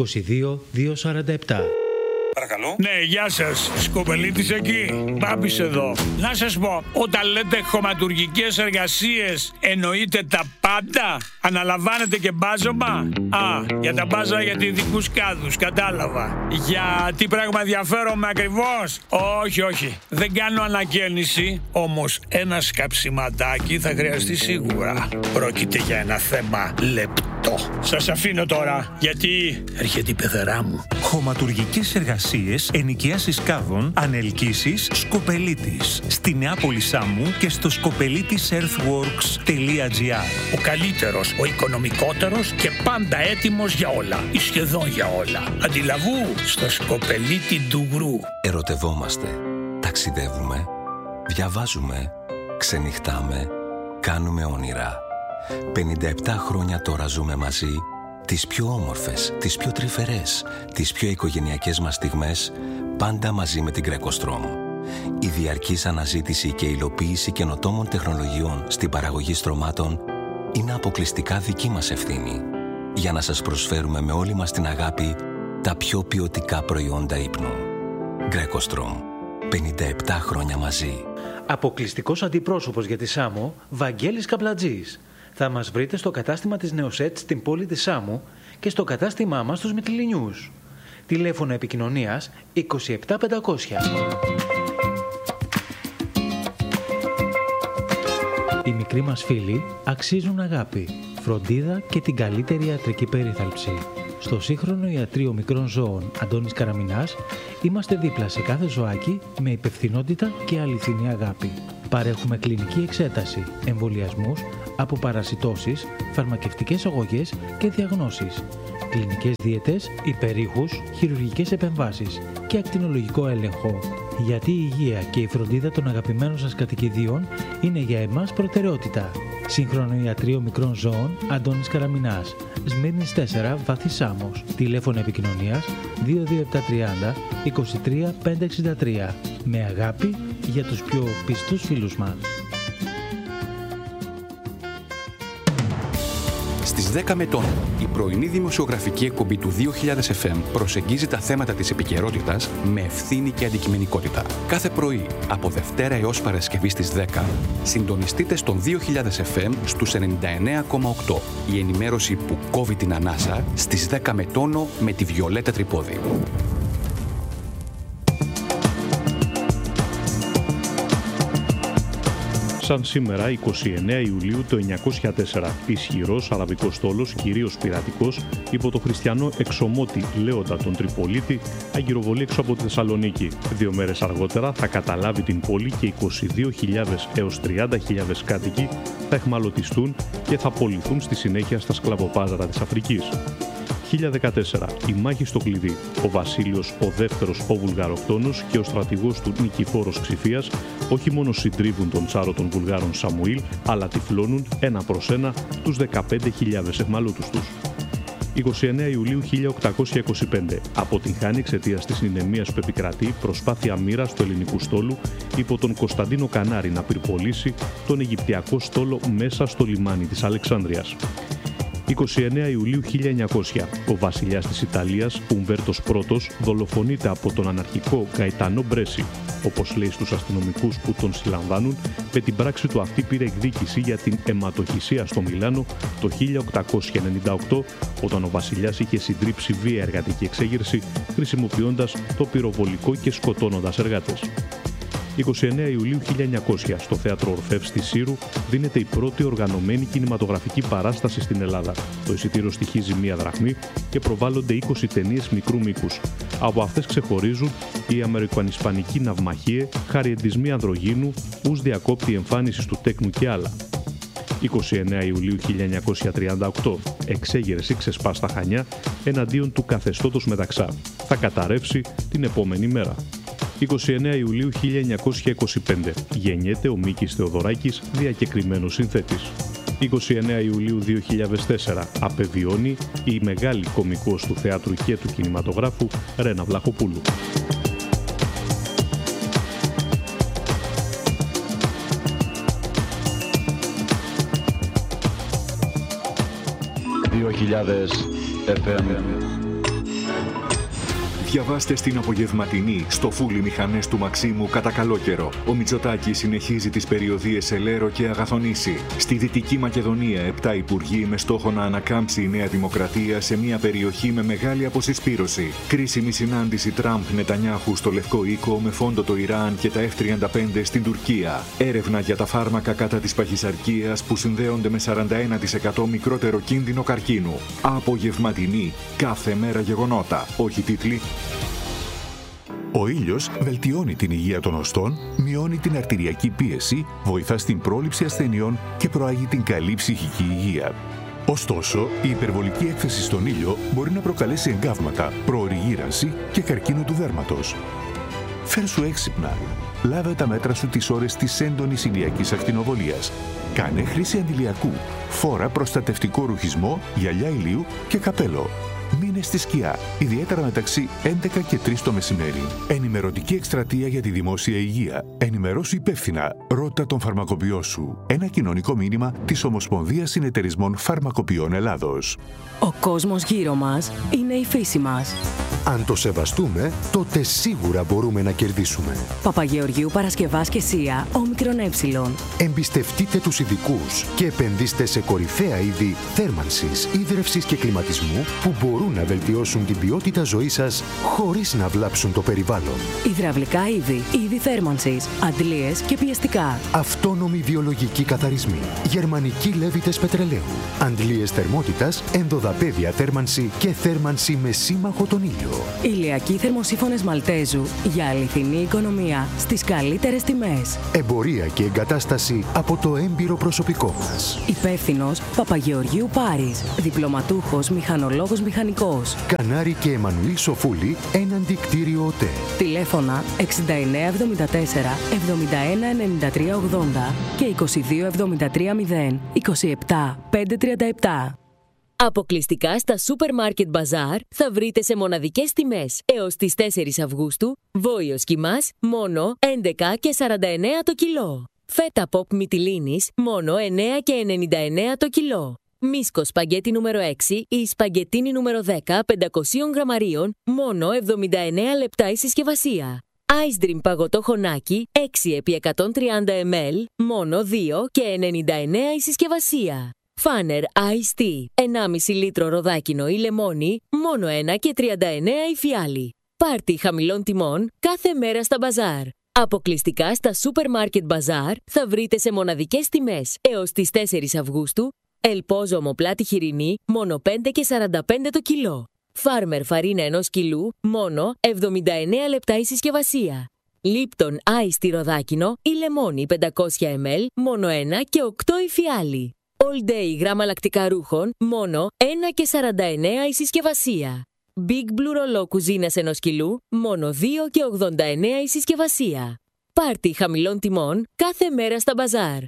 22-247. Παρακαλώ. Ναι, γεια σας. Σκοπελίτης εκεί. Μπάμπης εδώ. Να σας πω, όταν λέτε χωματουργικές εργασίες, εννοείτε τα πάντα? Αναλαμβάνετε και μπάζωμα? Για τα μπάζα για ειδικούς κάδους, κατάλαβα. Για τι πράγμα ενδιαφέρομαι ακριβώς? Όχι. Δεν κάνω ανακαίνιση, όμως ένα σκαψιματάκι θα χρειαστεί σίγουρα. Πρόκειται για ένα θέμα λεπτό. Σας αφήνω τώρα, γιατί έρχεται η πεθερά μου. Χωματουργικές εργασίες, ενοικίασης κάδων, ανελκύσεις, Σκοπελίτης. Στη Νεάπολη Σάμου και στο skopelitisearthworks.gr. Ο καλύτερος, ο οικονομικότερος και πάντα έτοιμος για όλα. Ή σχεδόν για όλα. Αντιλαβού στο Σκοπελίτη Ντουγρού. Ερωτευόμαστε, ταξιδεύουμε, διαβάζουμε, ξενυχτάμε, κάνουμε όνειρα. 57 χρόνια τώρα ζούμε μαζί, τις πιο όμορφες, τις πιο τρυφερές, τις πιο οικογενειακές μας στιγμές, πάντα μαζί με την Greco-Strom. Η διαρκής αναζήτηση και υλοποίηση καινοτόμων τεχνολογιών στην παραγωγή στρωμάτων είναι αποκλειστικά δική μας ευθύνη, για να σας προσφέρουμε με όλη μας την αγάπη τα πιο ποιοτικά προϊόντα ύπνου. Greco-Strom. 57 χρόνια μαζί. Αποκλειστικός αντιπρόσωπος για τη Σάμο, Βαγγέλης Καπλατζής. Θα μας βρείτε στο κατάστημα της Νεοσέτ στην πόλη της Σάμου και στο κατάστημά μας στους Μυτιληνιούς. Τηλέφωνο επικοινωνίας 27500. Οι μικροί μας φίλοι αξίζουν αγάπη, φροντίδα και την καλύτερη ιατρική περίθαλψη. Στο σύγχρονο ιατρείο μικρών ζώων Αντώνης Καραμινάς είμαστε δίπλα σε κάθε ζωάκι με υπευθυνότητα και αληθινή αγάπη. Παρέχουμε κλινική εξέταση, εμβολιασμούς, αποπαρασιτώσεις, φαρμακευτικές αγωγές και διαγνώσεις, κλινικές δίαιτες, υπερήχους, χειρουργικές επεμβάσεις και ακτινολογικό έλεγχο. Γιατί η υγεία και η φροντίδα των αγαπημένων σας κατοικιδίων είναι για εμάς προτεραιότητα. Σύγχρονο ιατρείο μικρών ζώων Αντώνης Καραμινάς, Σμύρνης 4, Βάθη Σάμος. Τηλέφωνο επικοινωνίας 22730 23 563. Με αγάπη για τους πιο πιστούς φίλους μας. Στις 10 με τον, η πρωινή δημοσιογραφική εκπομπή του 2000 FM προσεγγίζει τα θέματα της επικαιρότητας με ευθύνη και αντικειμενικότητα. Κάθε πρωί, από Δευτέρα έως Παρασκευή στις 10, συντονιστείτε στον 2000 FM στους 99,8. Η ενημέρωση που κόβει την ανάσα στις 10 με τόνο με τη Βιολέτα Τρυπόδη. Σαν σήμερα, 29 Ιουλίου του 1904, ισχυρός αραβικός στόλος, κυρίως πειρατικός, υπό το χριστιανό εξομότη Λέοντα τον Τριπολίτη, αγκυροβολεί έξω από τη Θεσσαλονίκη. 2 μέρες αργότερα θα καταλάβει την πόλη και 22.000 έως 30.000 κάτοικοι θα εχμαλωτιστούν και θα απολυθούν στη συνέχεια στα σκλαβοπάζαρα της Αφρικής. 1014. Η μάχη στο κλειδί. Ο Βασίλειος ο δεύτερος ο Βουλγαροκτόνος και ο στρατηγός του Νικηφόρος Ξηφίας όχι μόνο συντρίβουν τον τσάρο των Βουλγάρων Σαμουήλ, αλλά τυφλώνουν ένα προς ένα τους 15.000 εχμαλώτους τους. 29 Ιουλίου 1825. Αποτυγχάνει εξαιτίας της ηνεμίας που επικρατεί προσπάθεια μοίρας του ελληνικού στόλου υπό τον Κωνσταντίνο Κανάρη να πυρπολίσει τον Αιγυπτιακό στόλο μέσα στο λιμάνι της Αλεξάνδρειας. 29 Ιουλίου 1900. Ο βασιλιάς της Ιταλίας, Ουμπέρτος Πρώτος, δολοφονείται από τον αναρχικό Γκαϊτανό Μπρέσι. Όπως λέει στους αστυνομικούς που τον συλλαμβάνουν, με την πράξη του αυτή πήρε εκδίκηση για την αιματοχυσία στο Μιλάνο το 1898, όταν ο βασιλιάς είχε συντρίψει βία εργατική εξέγερση, χρησιμοποιώντας το πυροβολικό και σκοτώνοντας εργάτες. 29 Ιουλίου 1900, στο Θέατρο Ορφεύ στη Σύρου, δίνεται η πρώτη οργανωμένη κινηματογραφική παράσταση στην Ελλάδα. Το εισιτήριο στοιχίζει 1 δραχμή και προβάλλονται 20 ταινίες μικρού μήκους. Από αυτές ξεχωρίζουν η Αμερικανισπανική Ναυμαχίε, Χαριεντισμοί Ανδρογίνου, Ους διακόπτη εμφάνισης του τέκνου και άλλα. 29 Ιουλίου 1938, εξέγερση ξεσπά στα Χανιά εναντίον του καθεστώτος Μεταξά. Θα καταρρεύσει την επόμενη μέρα. 29 Ιουλίου 1925. Γεννιέται ο Μίκης Θεοδωράκης, διακεκριμένος συνθέτης. 29 Ιουλίου 2004. Απεβιώνει η μεγάλη κωμικός του θεάτρου και του κινηματογράφου Ρένα Βλαχοπούλου. Διαβάστε στην απογευματινή στο φούλι μηχανές του Μαξίμου κατά καλό καιρό. Ο Μητσοτάκης συνεχίζει τις περιοδίες σε Λέρο και Αγαθονήσι. Στη Δυτική Μακεδονία, 7 υπουργοί με στόχο να ανακάμψει η Νέα Δημοκρατία σε μια περιοχή με μεγάλη αποσυσπήρωση. Κρίσιμη συνάντηση Τραμπ-Νετανιάχου στο Λευκό Οίκο με φόντο το Ιράν και τα F-35 στην Τουρκία. Έρευνα για τα φάρμακα κατά της παχυσαρκίας που συνδέονται με 41% μικρότερο κίνδυνο καρκίνου. Απογευματινή, κάθε μέρα γεγονότα. Όχι τίτλοι. Ο ήλιος βελτιώνει την υγεία των οστών, μειώνει την αρτηριακή πίεση, βοηθά στην πρόληψη ασθενειών και προάγει την καλή ψυχική υγεία. Ωστόσο, η υπερβολική έκθεση στον ήλιο μπορεί να προκαλέσει εγκάβματα, προωρή γύρανση και καρκίνο του δέρματος. Φέρσου έξυπνα. Λάβε τα μέτρα σου τις ώρες της έντονης ηλιακής ακτινοβολίας. Κάνε χρήση αντιλιακού. Φόρα προστατευτικό ρουχισμό, γυαλιά ηλίου και καπέλο. Μείνε στη σκιά, ιδιαίτερα μεταξύ 11 και 3 το μεσημέρι. Ενημερωτική εκστρατεία για τη δημόσια υγεία. Ενημερώσου υπεύθυνα. Ρώτα τον φαρμακοποιό σου. Ένα κοινωνικό μήνυμα της Ομοσπονδίας Συνεταιρισμών Φαρμακοποιών Ελλάδος. Ο κόσμος γύρω μας είναι η φύση μας. Αν το σεβαστούμε, τότε σίγουρα μπορούμε να κερδίσουμε. Παπαγεωργίου Παρασκευάς και Σία, όμικρον ε. Εμπιστευτείτε τους ειδικούς και επενδύστε σε κορυφαία είδη θέρμανσης, ίδρευσης και κλιματισμού που μπορούν να βελτιώσουν την ποιότητα ζωής σας χωρίς να βλάψουν το περιβάλλον. Υδραυλικά είδη θέρμανσης, αντλίες και πιεστικά. Αυτόνομοι βιολογικοί καθαρισμοί. Γερμανικοί λέβητες πετρελαίου. Αντλίες θερμότητας, ενδοδαπέδια θέρμανση και θέρμανση με σύμμαχο τον ήλιο. Ηλιακοί θερμοσύφωνες Μαλτέζου για αληθινή οικονομία στις καλύτερες τιμές. Εμπορία και εγκατάσταση από το έμπειρο προσωπικό μας. Υπεύθυνος Παπαγεωργίου Πάρης. Διπλωματούχος μηχανολόγος μηχανικός. Κανάρη και Εμμανουήλ Σοφούλη, έναντι κτίριο ΟΤΕ. Τηλέφωνα 6974 71 93 80 και 22 73 0 27 537. Αποκλειστικά στα Supermarket Bazaar θα βρείτε σε μοναδικές τιμές έως τις 4 Αυγούστου βόηος κιμάς μόνο 11 και 49 το κιλό. Φέτα pop μυτιλίνης μόνο 9 και 99 το κιλό. Μίσκο σπαγκέτι νούμερο 6 ή σπαγκετίνι νούμερο 10 500 γραμμαρίων μόνο 79 λεπτά η συσκευασία. Ice Dream παγωτό χωνάκι 6 επί 130 ml μόνο 2 και 99 η συσκευασία. Φάνερ Ice Tea 1,5 λίτρο ροδάκινο ή λεμόνι μόνο 1 και 39 η φιάλη. Πάρτι χαμηλών τιμών κάθε μέρα στα μπαζάρ. Αποκλειστικά στα Supermarket Bazaar θα βρείτε σε μοναδικές τιμές έως τις 4 Αυγούστου ελπόζο ομοπλάτη χοιρινή μόνο 5 και 45 το κιλό. Φάρμερ φαρίνα 1 κιλού μόνο 79 λεπτά η συσκευασία. Λίπτον Ice Tea ροδάκινο ή λεμόνι 500 ml μόνο 1 και 8 η φιάλη. All Day γράμμα λακτικά ρούχων μόνο 1 και 49 η συσκευασία. Big Blue ρολό κουζίνας 1 κιλού μόνο 2 και 89 η συσκευασία. Πάρτι χαμηλών τιμών κάθε μέρα στα μπαζάρ.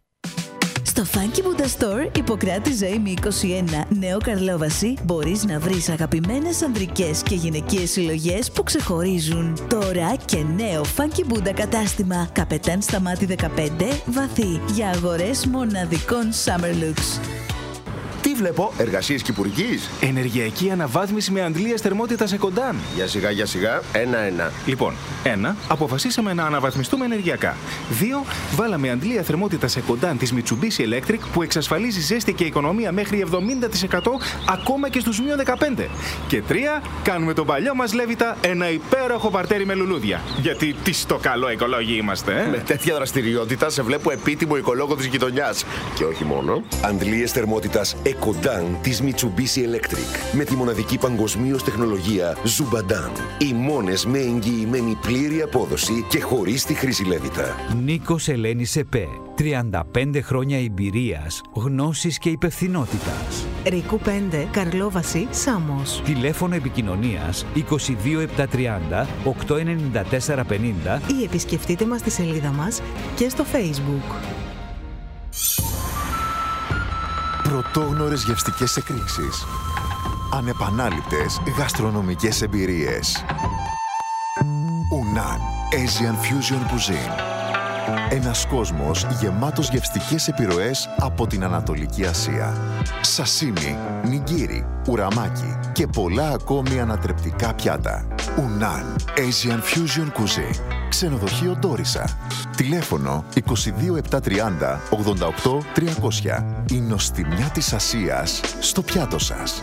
Στο Funky Buddha Store, Ιπποκράτη Ζωήμη 21, Νέο Καρλόβαση, μπορείς να βρεις αγαπημένες ανδρικές και γυναικείες συλλογές που ξεχωρίζουν. Τώρα και νέο Funky Buddha κατάστημα, Καπετάν Σταμάτη 15, Βαθύ, για αγορές μοναδικών Summer Looks. Τι βλέπω, εργασίες κυπουρικής? Ενεργειακή αναβάθμιση με αντλίες θερμότητας Εκοντάν. Για σιγά, ένα-ένα. Λοιπόν, 1. Αποφασίσαμε να αναβαθμιστούμε ενεργειακά. 2. Βάλαμε αντλία θερμότητας Εκοντάν της Mitsubishi Electric που εξασφαλίζει ζέστη και οικονομία μέχρι 70% ακόμα και στους -15. Και 3. Κάνουμε τον παλιό μας Λέβητα ένα υπέροχο παρτέρι με λουλούδια. Γιατί τι στο καλό οικολόγοι είμαστε, Με τέτοια δραστηριότητα σε βλέπω επίτιμο οικολόγο της γειτονιάς. Και όχι μόνο. Αντλίες θερμότητας Εκοντάν της Mitsubishi Electric με τη μοναδική παγκοσμίως τεχνολογία Zubadan. Οι μόνες με εγγυημένη πλήρη απόδοση και χωρίς τη χρήση Λέβητα. Νίκος Ελένης ΕΠΕ. 35 χρόνια εμπειρίας, γνώσης και υπευθυνότητας. Ρίκου 5, Καρλόβαση, Σάμος. Τηλέφωνο επικοινωνίας 22 730 894 50 ή επισκεφτείτε μας στη σελίδα μας και στο Facebook. Πρωτόγνωρες γευστικές εκρήξεις. Ανεπανάληπτες γαστρονομικές εμπειρίες. Unan Asian Fusion Cuisine. Ένας κόσμος γεμάτος γευστικές επιρροές από την Ανατολική Ασία. Σασίμι, νιγκίρι, ουραμάκι και πολλά ακόμη ανατρεπτικά πιάτα. Unan Asian Fusion Cuisine. Ξενοδοχείο Ντόρισα. Τηλέφωνο 22 730 88 300. Η νοστιμιά της Ασίας στο πιάτο σας.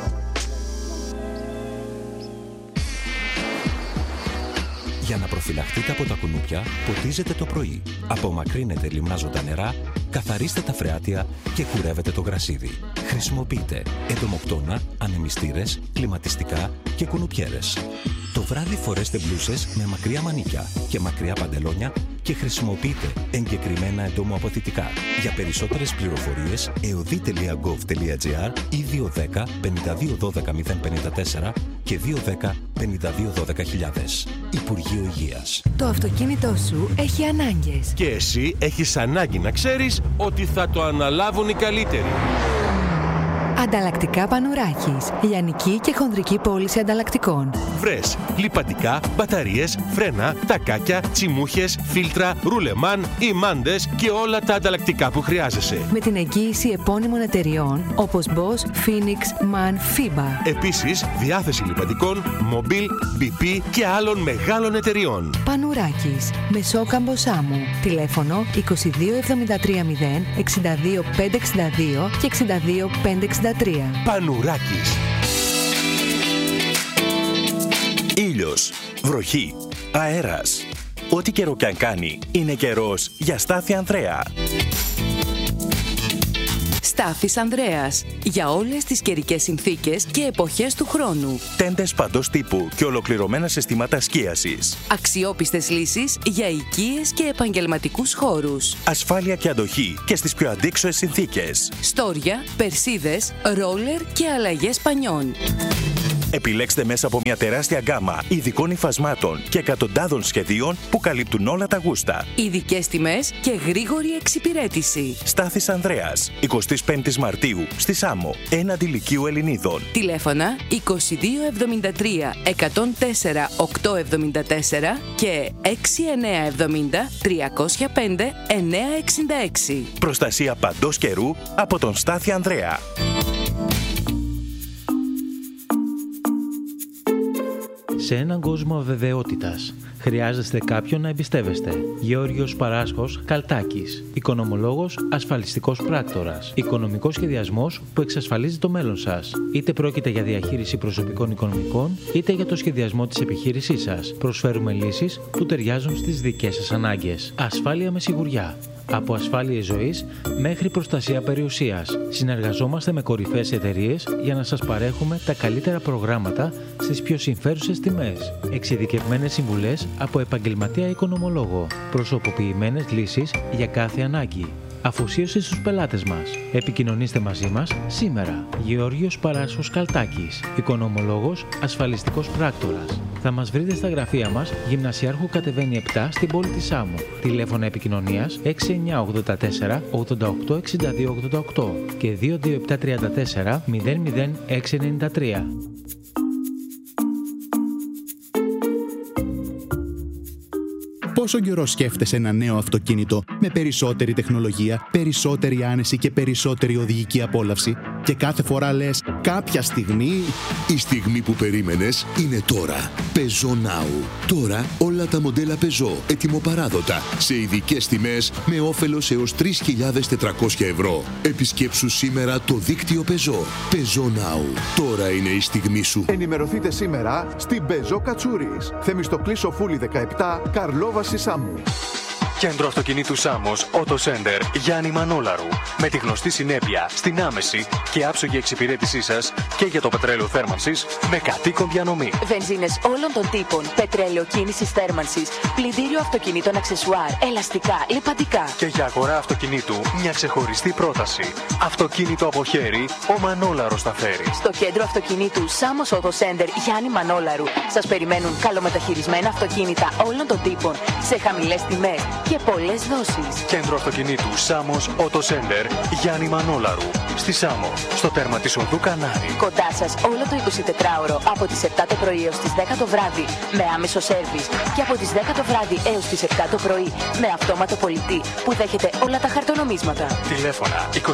Για να προφυλαχτείτε από τα κουνούπια, ποτίζετε το πρωί. Απομακρύνετε λιμνάζοντα νερά, καθαρίστε τα φρεάτια και κουρεύετε το γρασίδι. Χρησιμοποιείτε εντομοκτώνα, ανεμιστήρες, κλιματιστικά και κουνουπιέρες. Το βράδυ φορέστε μπλούσες με μακριά μανίκια και μακριά παντελόνια και χρησιμοποιείτε εγκεκριμένα εντομοαποθητικά. Για περισσότερες πληροφορίες, eodi.gov.gr ή 210 52 12 054 και 210 52 12 000. Υπουργείο Υγείας. Το αυτοκίνητό σου έχει ανάγκες. Και εσύ έχεις ανάγκη να ξέρεις ότι θα το αναλάβουν οι καλύτεροι. Ανταλλακτικά Πανουράκης. Λιανική και χονδρική πώληση ανταλλακτικών. Βρες λιπαντικά, μπαταρίες, φρένα, τακάκια, τσιμούχες, φίλτρα, ρουλεμάν, ημάντες και όλα τα ανταλλακτικά που χρειάζεσαι. Με την εγγύηση επώνυμων εταιριών όπως Bosch, Phoenix, MAN, FIBA. Επίσης, διάθεση λιπαντικών, Mobil, BP και άλλων μεγάλων εταιριών. Πανουράκης. Μεσόκαμπο Σάμου. Τηλέφωνο 22730 62562 και 62563. Πανουράκης. Ήλιος, βροχή, αέρας. Ό,τι καιρό κι αν κάνει, είναι καιρός για Στάθη Ανδρέα. Στάθης Ανδρέας. Για όλες τις καιρικές συνθήκες και εποχές του χρόνου. Τέντες παντός τύπου και ολοκληρωμένα συστήματα σκίασης. Αξιόπιστες λύσεις για οικίες και επαγγελματικούς χώρους. Ασφάλεια και αντοχή και στις πιο αντίξωες συνθήκες. Στόρια, περσίδες, ρόλερ και αλλαγές πανιών. Επιλέξτε μέσα από μια τεράστια γκάμα ειδικών υφασμάτων και εκατοντάδων σχεδίων που καλύπτουν όλα τα γούστα. Ειδικές τιμές και γρήγορη εξυπηρέτηση. Στάθης Ανδρέας, 25 Μαρτίου, στη Σάμο, έναντι Λυκείου Ελληνίδων. Τηλέφωνα 2273 104 874 και 6970 305 966. Προστασία παντός καιρού από τον Στάθη Ανδρέα. Σε έναν κόσμο αβεβαιότητας, χρειάζεστε κάποιον να εμπιστεύεστε. Γεώργιος Παράσχος Καλτάκης. Οικονομολόγος, ασφαλιστικός πράκτορας. Οικονομικός σχεδιασμός που εξασφαλίζει το μέλλον σας. Είτε πρόκειται για διαχείριση προσωπικών οικονομικών, είτε για το σχεδιασμό της επιχείρησής σας. Προσφέρουμε λύσεις που ταιριάζουν στις δικές σας ανάγκες. Ασφάλεια με σιγουριά. Από ασφάλειες ζωής μέχρι προστασία περιουσίας. Συνεργαζόμαστε με κορυφαίες εταιρείες για να σας παρέχουμε τα καλύτερα προγράμματα στις πιο συμφέρουσες τιμές. Εξειδικευμένες συμβουλές από επαγγελματία οικονομολόγο. Προσωποποιημένες λύσεις για κάθε ανάγκη. Αφοσίωση στους πελάτες μας. Επικοινωνήστε μαζί μας σήμερα. Γεώργιος Παράσχος Καλτάκης. Οικονομολόγος, ασφαλιστικός πράκτορας. Θα μας βρείτε στα γραφεία μας, Γυμνασιάρχου κατεβαίνει 7 στην πόλη της Σάμου. Τηλέφωνα επικοινωνίας 6984 88 62 88 και 22734 00693. Πόσο καιρό σκέφτεσαι ένα νέο αυτοκίνητο με περισσότερη τεχνολογία, περισσότερη άνεση και περισσότερη οδηγική απόλαυση και κάθε φορά λες κάποια στιγμή... Η στιγμή που περίμενες είναι τώρα. Peugeot Now. Τώρα όλα τα μοντέλα Peugeot ετοιμοπαράδοτα σε ειδικές τιμές με όφελος έως 3.400 ευρώ. Επισκέψου σήμερα το δίκτυο Peugeot. Peugeot Now. Τώρα είναι η στιγμή σου. Ενημερωθείτε σήμερα στην Peugeot Κατσούρης. Θεμιστοκλής Σοφούλη 17, Καρλόβαση Σάμου. Κέντρο αυτοκινήτου Σάμος, Auto Center, Γιάννη Μανόλαρου. Με τη γνωστή συνέπεια στην άμεση και άψογη εξυπηρέτησή σας και για το πετρέλαιο θέρμανσης με κατοίκον διανομή. Βενζίνες όλων των τύπων, πετρέλαιο κίνησης θέρμανσης, πλυντήριο αυτοκινήτων αξεσουάρ, ελαστικά, λιπαντικά. Και για αγορά αυτοκινήτου μια ξεχωριστή πρόταση. Αυτοκίνητο από χέρι, ο Μανόλαρος θα φέρει. Στο κέντρο αυτοκινήτου Σάμος Auto Center Γιάννη Μανόλαρου σας περιμένουν καλομεταχειρισμένα αυτοκίνητα όλων των τύπων σε χαμηλές τιμές και πολλές δόσεις. Κέντρο αυτοκινήτου Σάμος Auto Center Γιάννη Μανόλαρου. Στη Σάμο, στο τέρμα της οδού Κανάρη. Κοντά σας όλο το 24ωρο από τις 7 το πρωί έως τις 10 το βράδυ με άμεσο σέρβις και από τις 10 το βράδυ έως τις 7 το πρωί με αυτόματο πολιτή που δέχεται όλα τα χαρτονομίσματα. Τηλέφωνα 24 467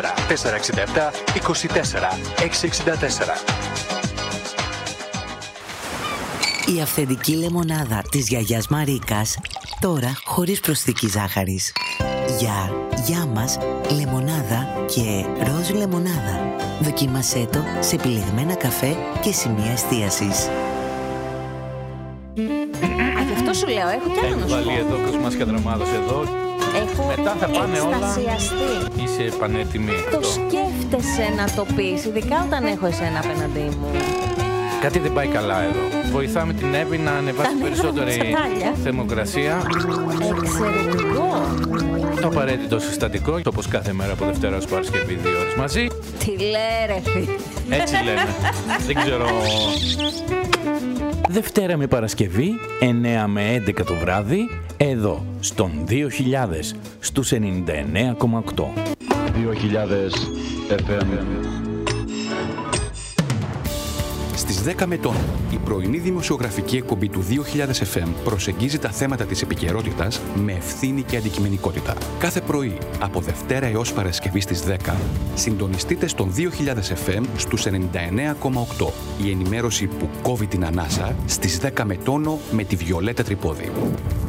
24 664. Η αυθεντική λεμονάδα της γιαγιάς Μαρίκας, τώρα χωρίς προσθήκη ζάχαρης. Για μας, λεμονάδα και ροζ λεμονάδα. Δοκίμασέ το σε επιλεγμένα καφέ και σημεία εστίασης. Γι' αυτό σου λέω, έχω κι άλλο να σου πω. Βάλει εδώ κοσμάς και δραμάδος εδώ. Έχω μετά θα πάνε εκστασιαστεί. Όλα. Είσαι πανέτοιμη. Το σκέφτεσαι να το πεις, ειδικά όταν έχω εσένα απέναντί μου. Κάτι δεν πάει καλά εδώ. Βοηθάμε την Εύη να ανεβάσει περισσότερη θερμοκρασία. Εξαιρετικό. Το απαραίτητο συστατικό, όπως κάθε μέρα από Δευτέρα ως Παρασκευή 2 ώρες μαζί. Τι λέει ρε φίλε. Έτσι λέμε. Δεν ξέρω. Δευτέρα με Παρασκευή, 9 με 11 το βράδυ, εδώ, στον 2000, στους 99,8. 2000 FM. Στις 10 με τόνο, η πρωινή δημοσιογραφική εκπομπή του 2000 FM προσεγγίζει τα θέματα της επικαιρότητας με ευθύνη και αντικειμενικότητα. Κάθε πρωί, από Δευτέρα έως Παρασκευή στις 10, συντονιστείτε στον 2000 FM στους 99,8. Η ενημέρωση που κόβει την ανάσα στις 10 με τόνο με τη Βιολέτα Τρυπόδη.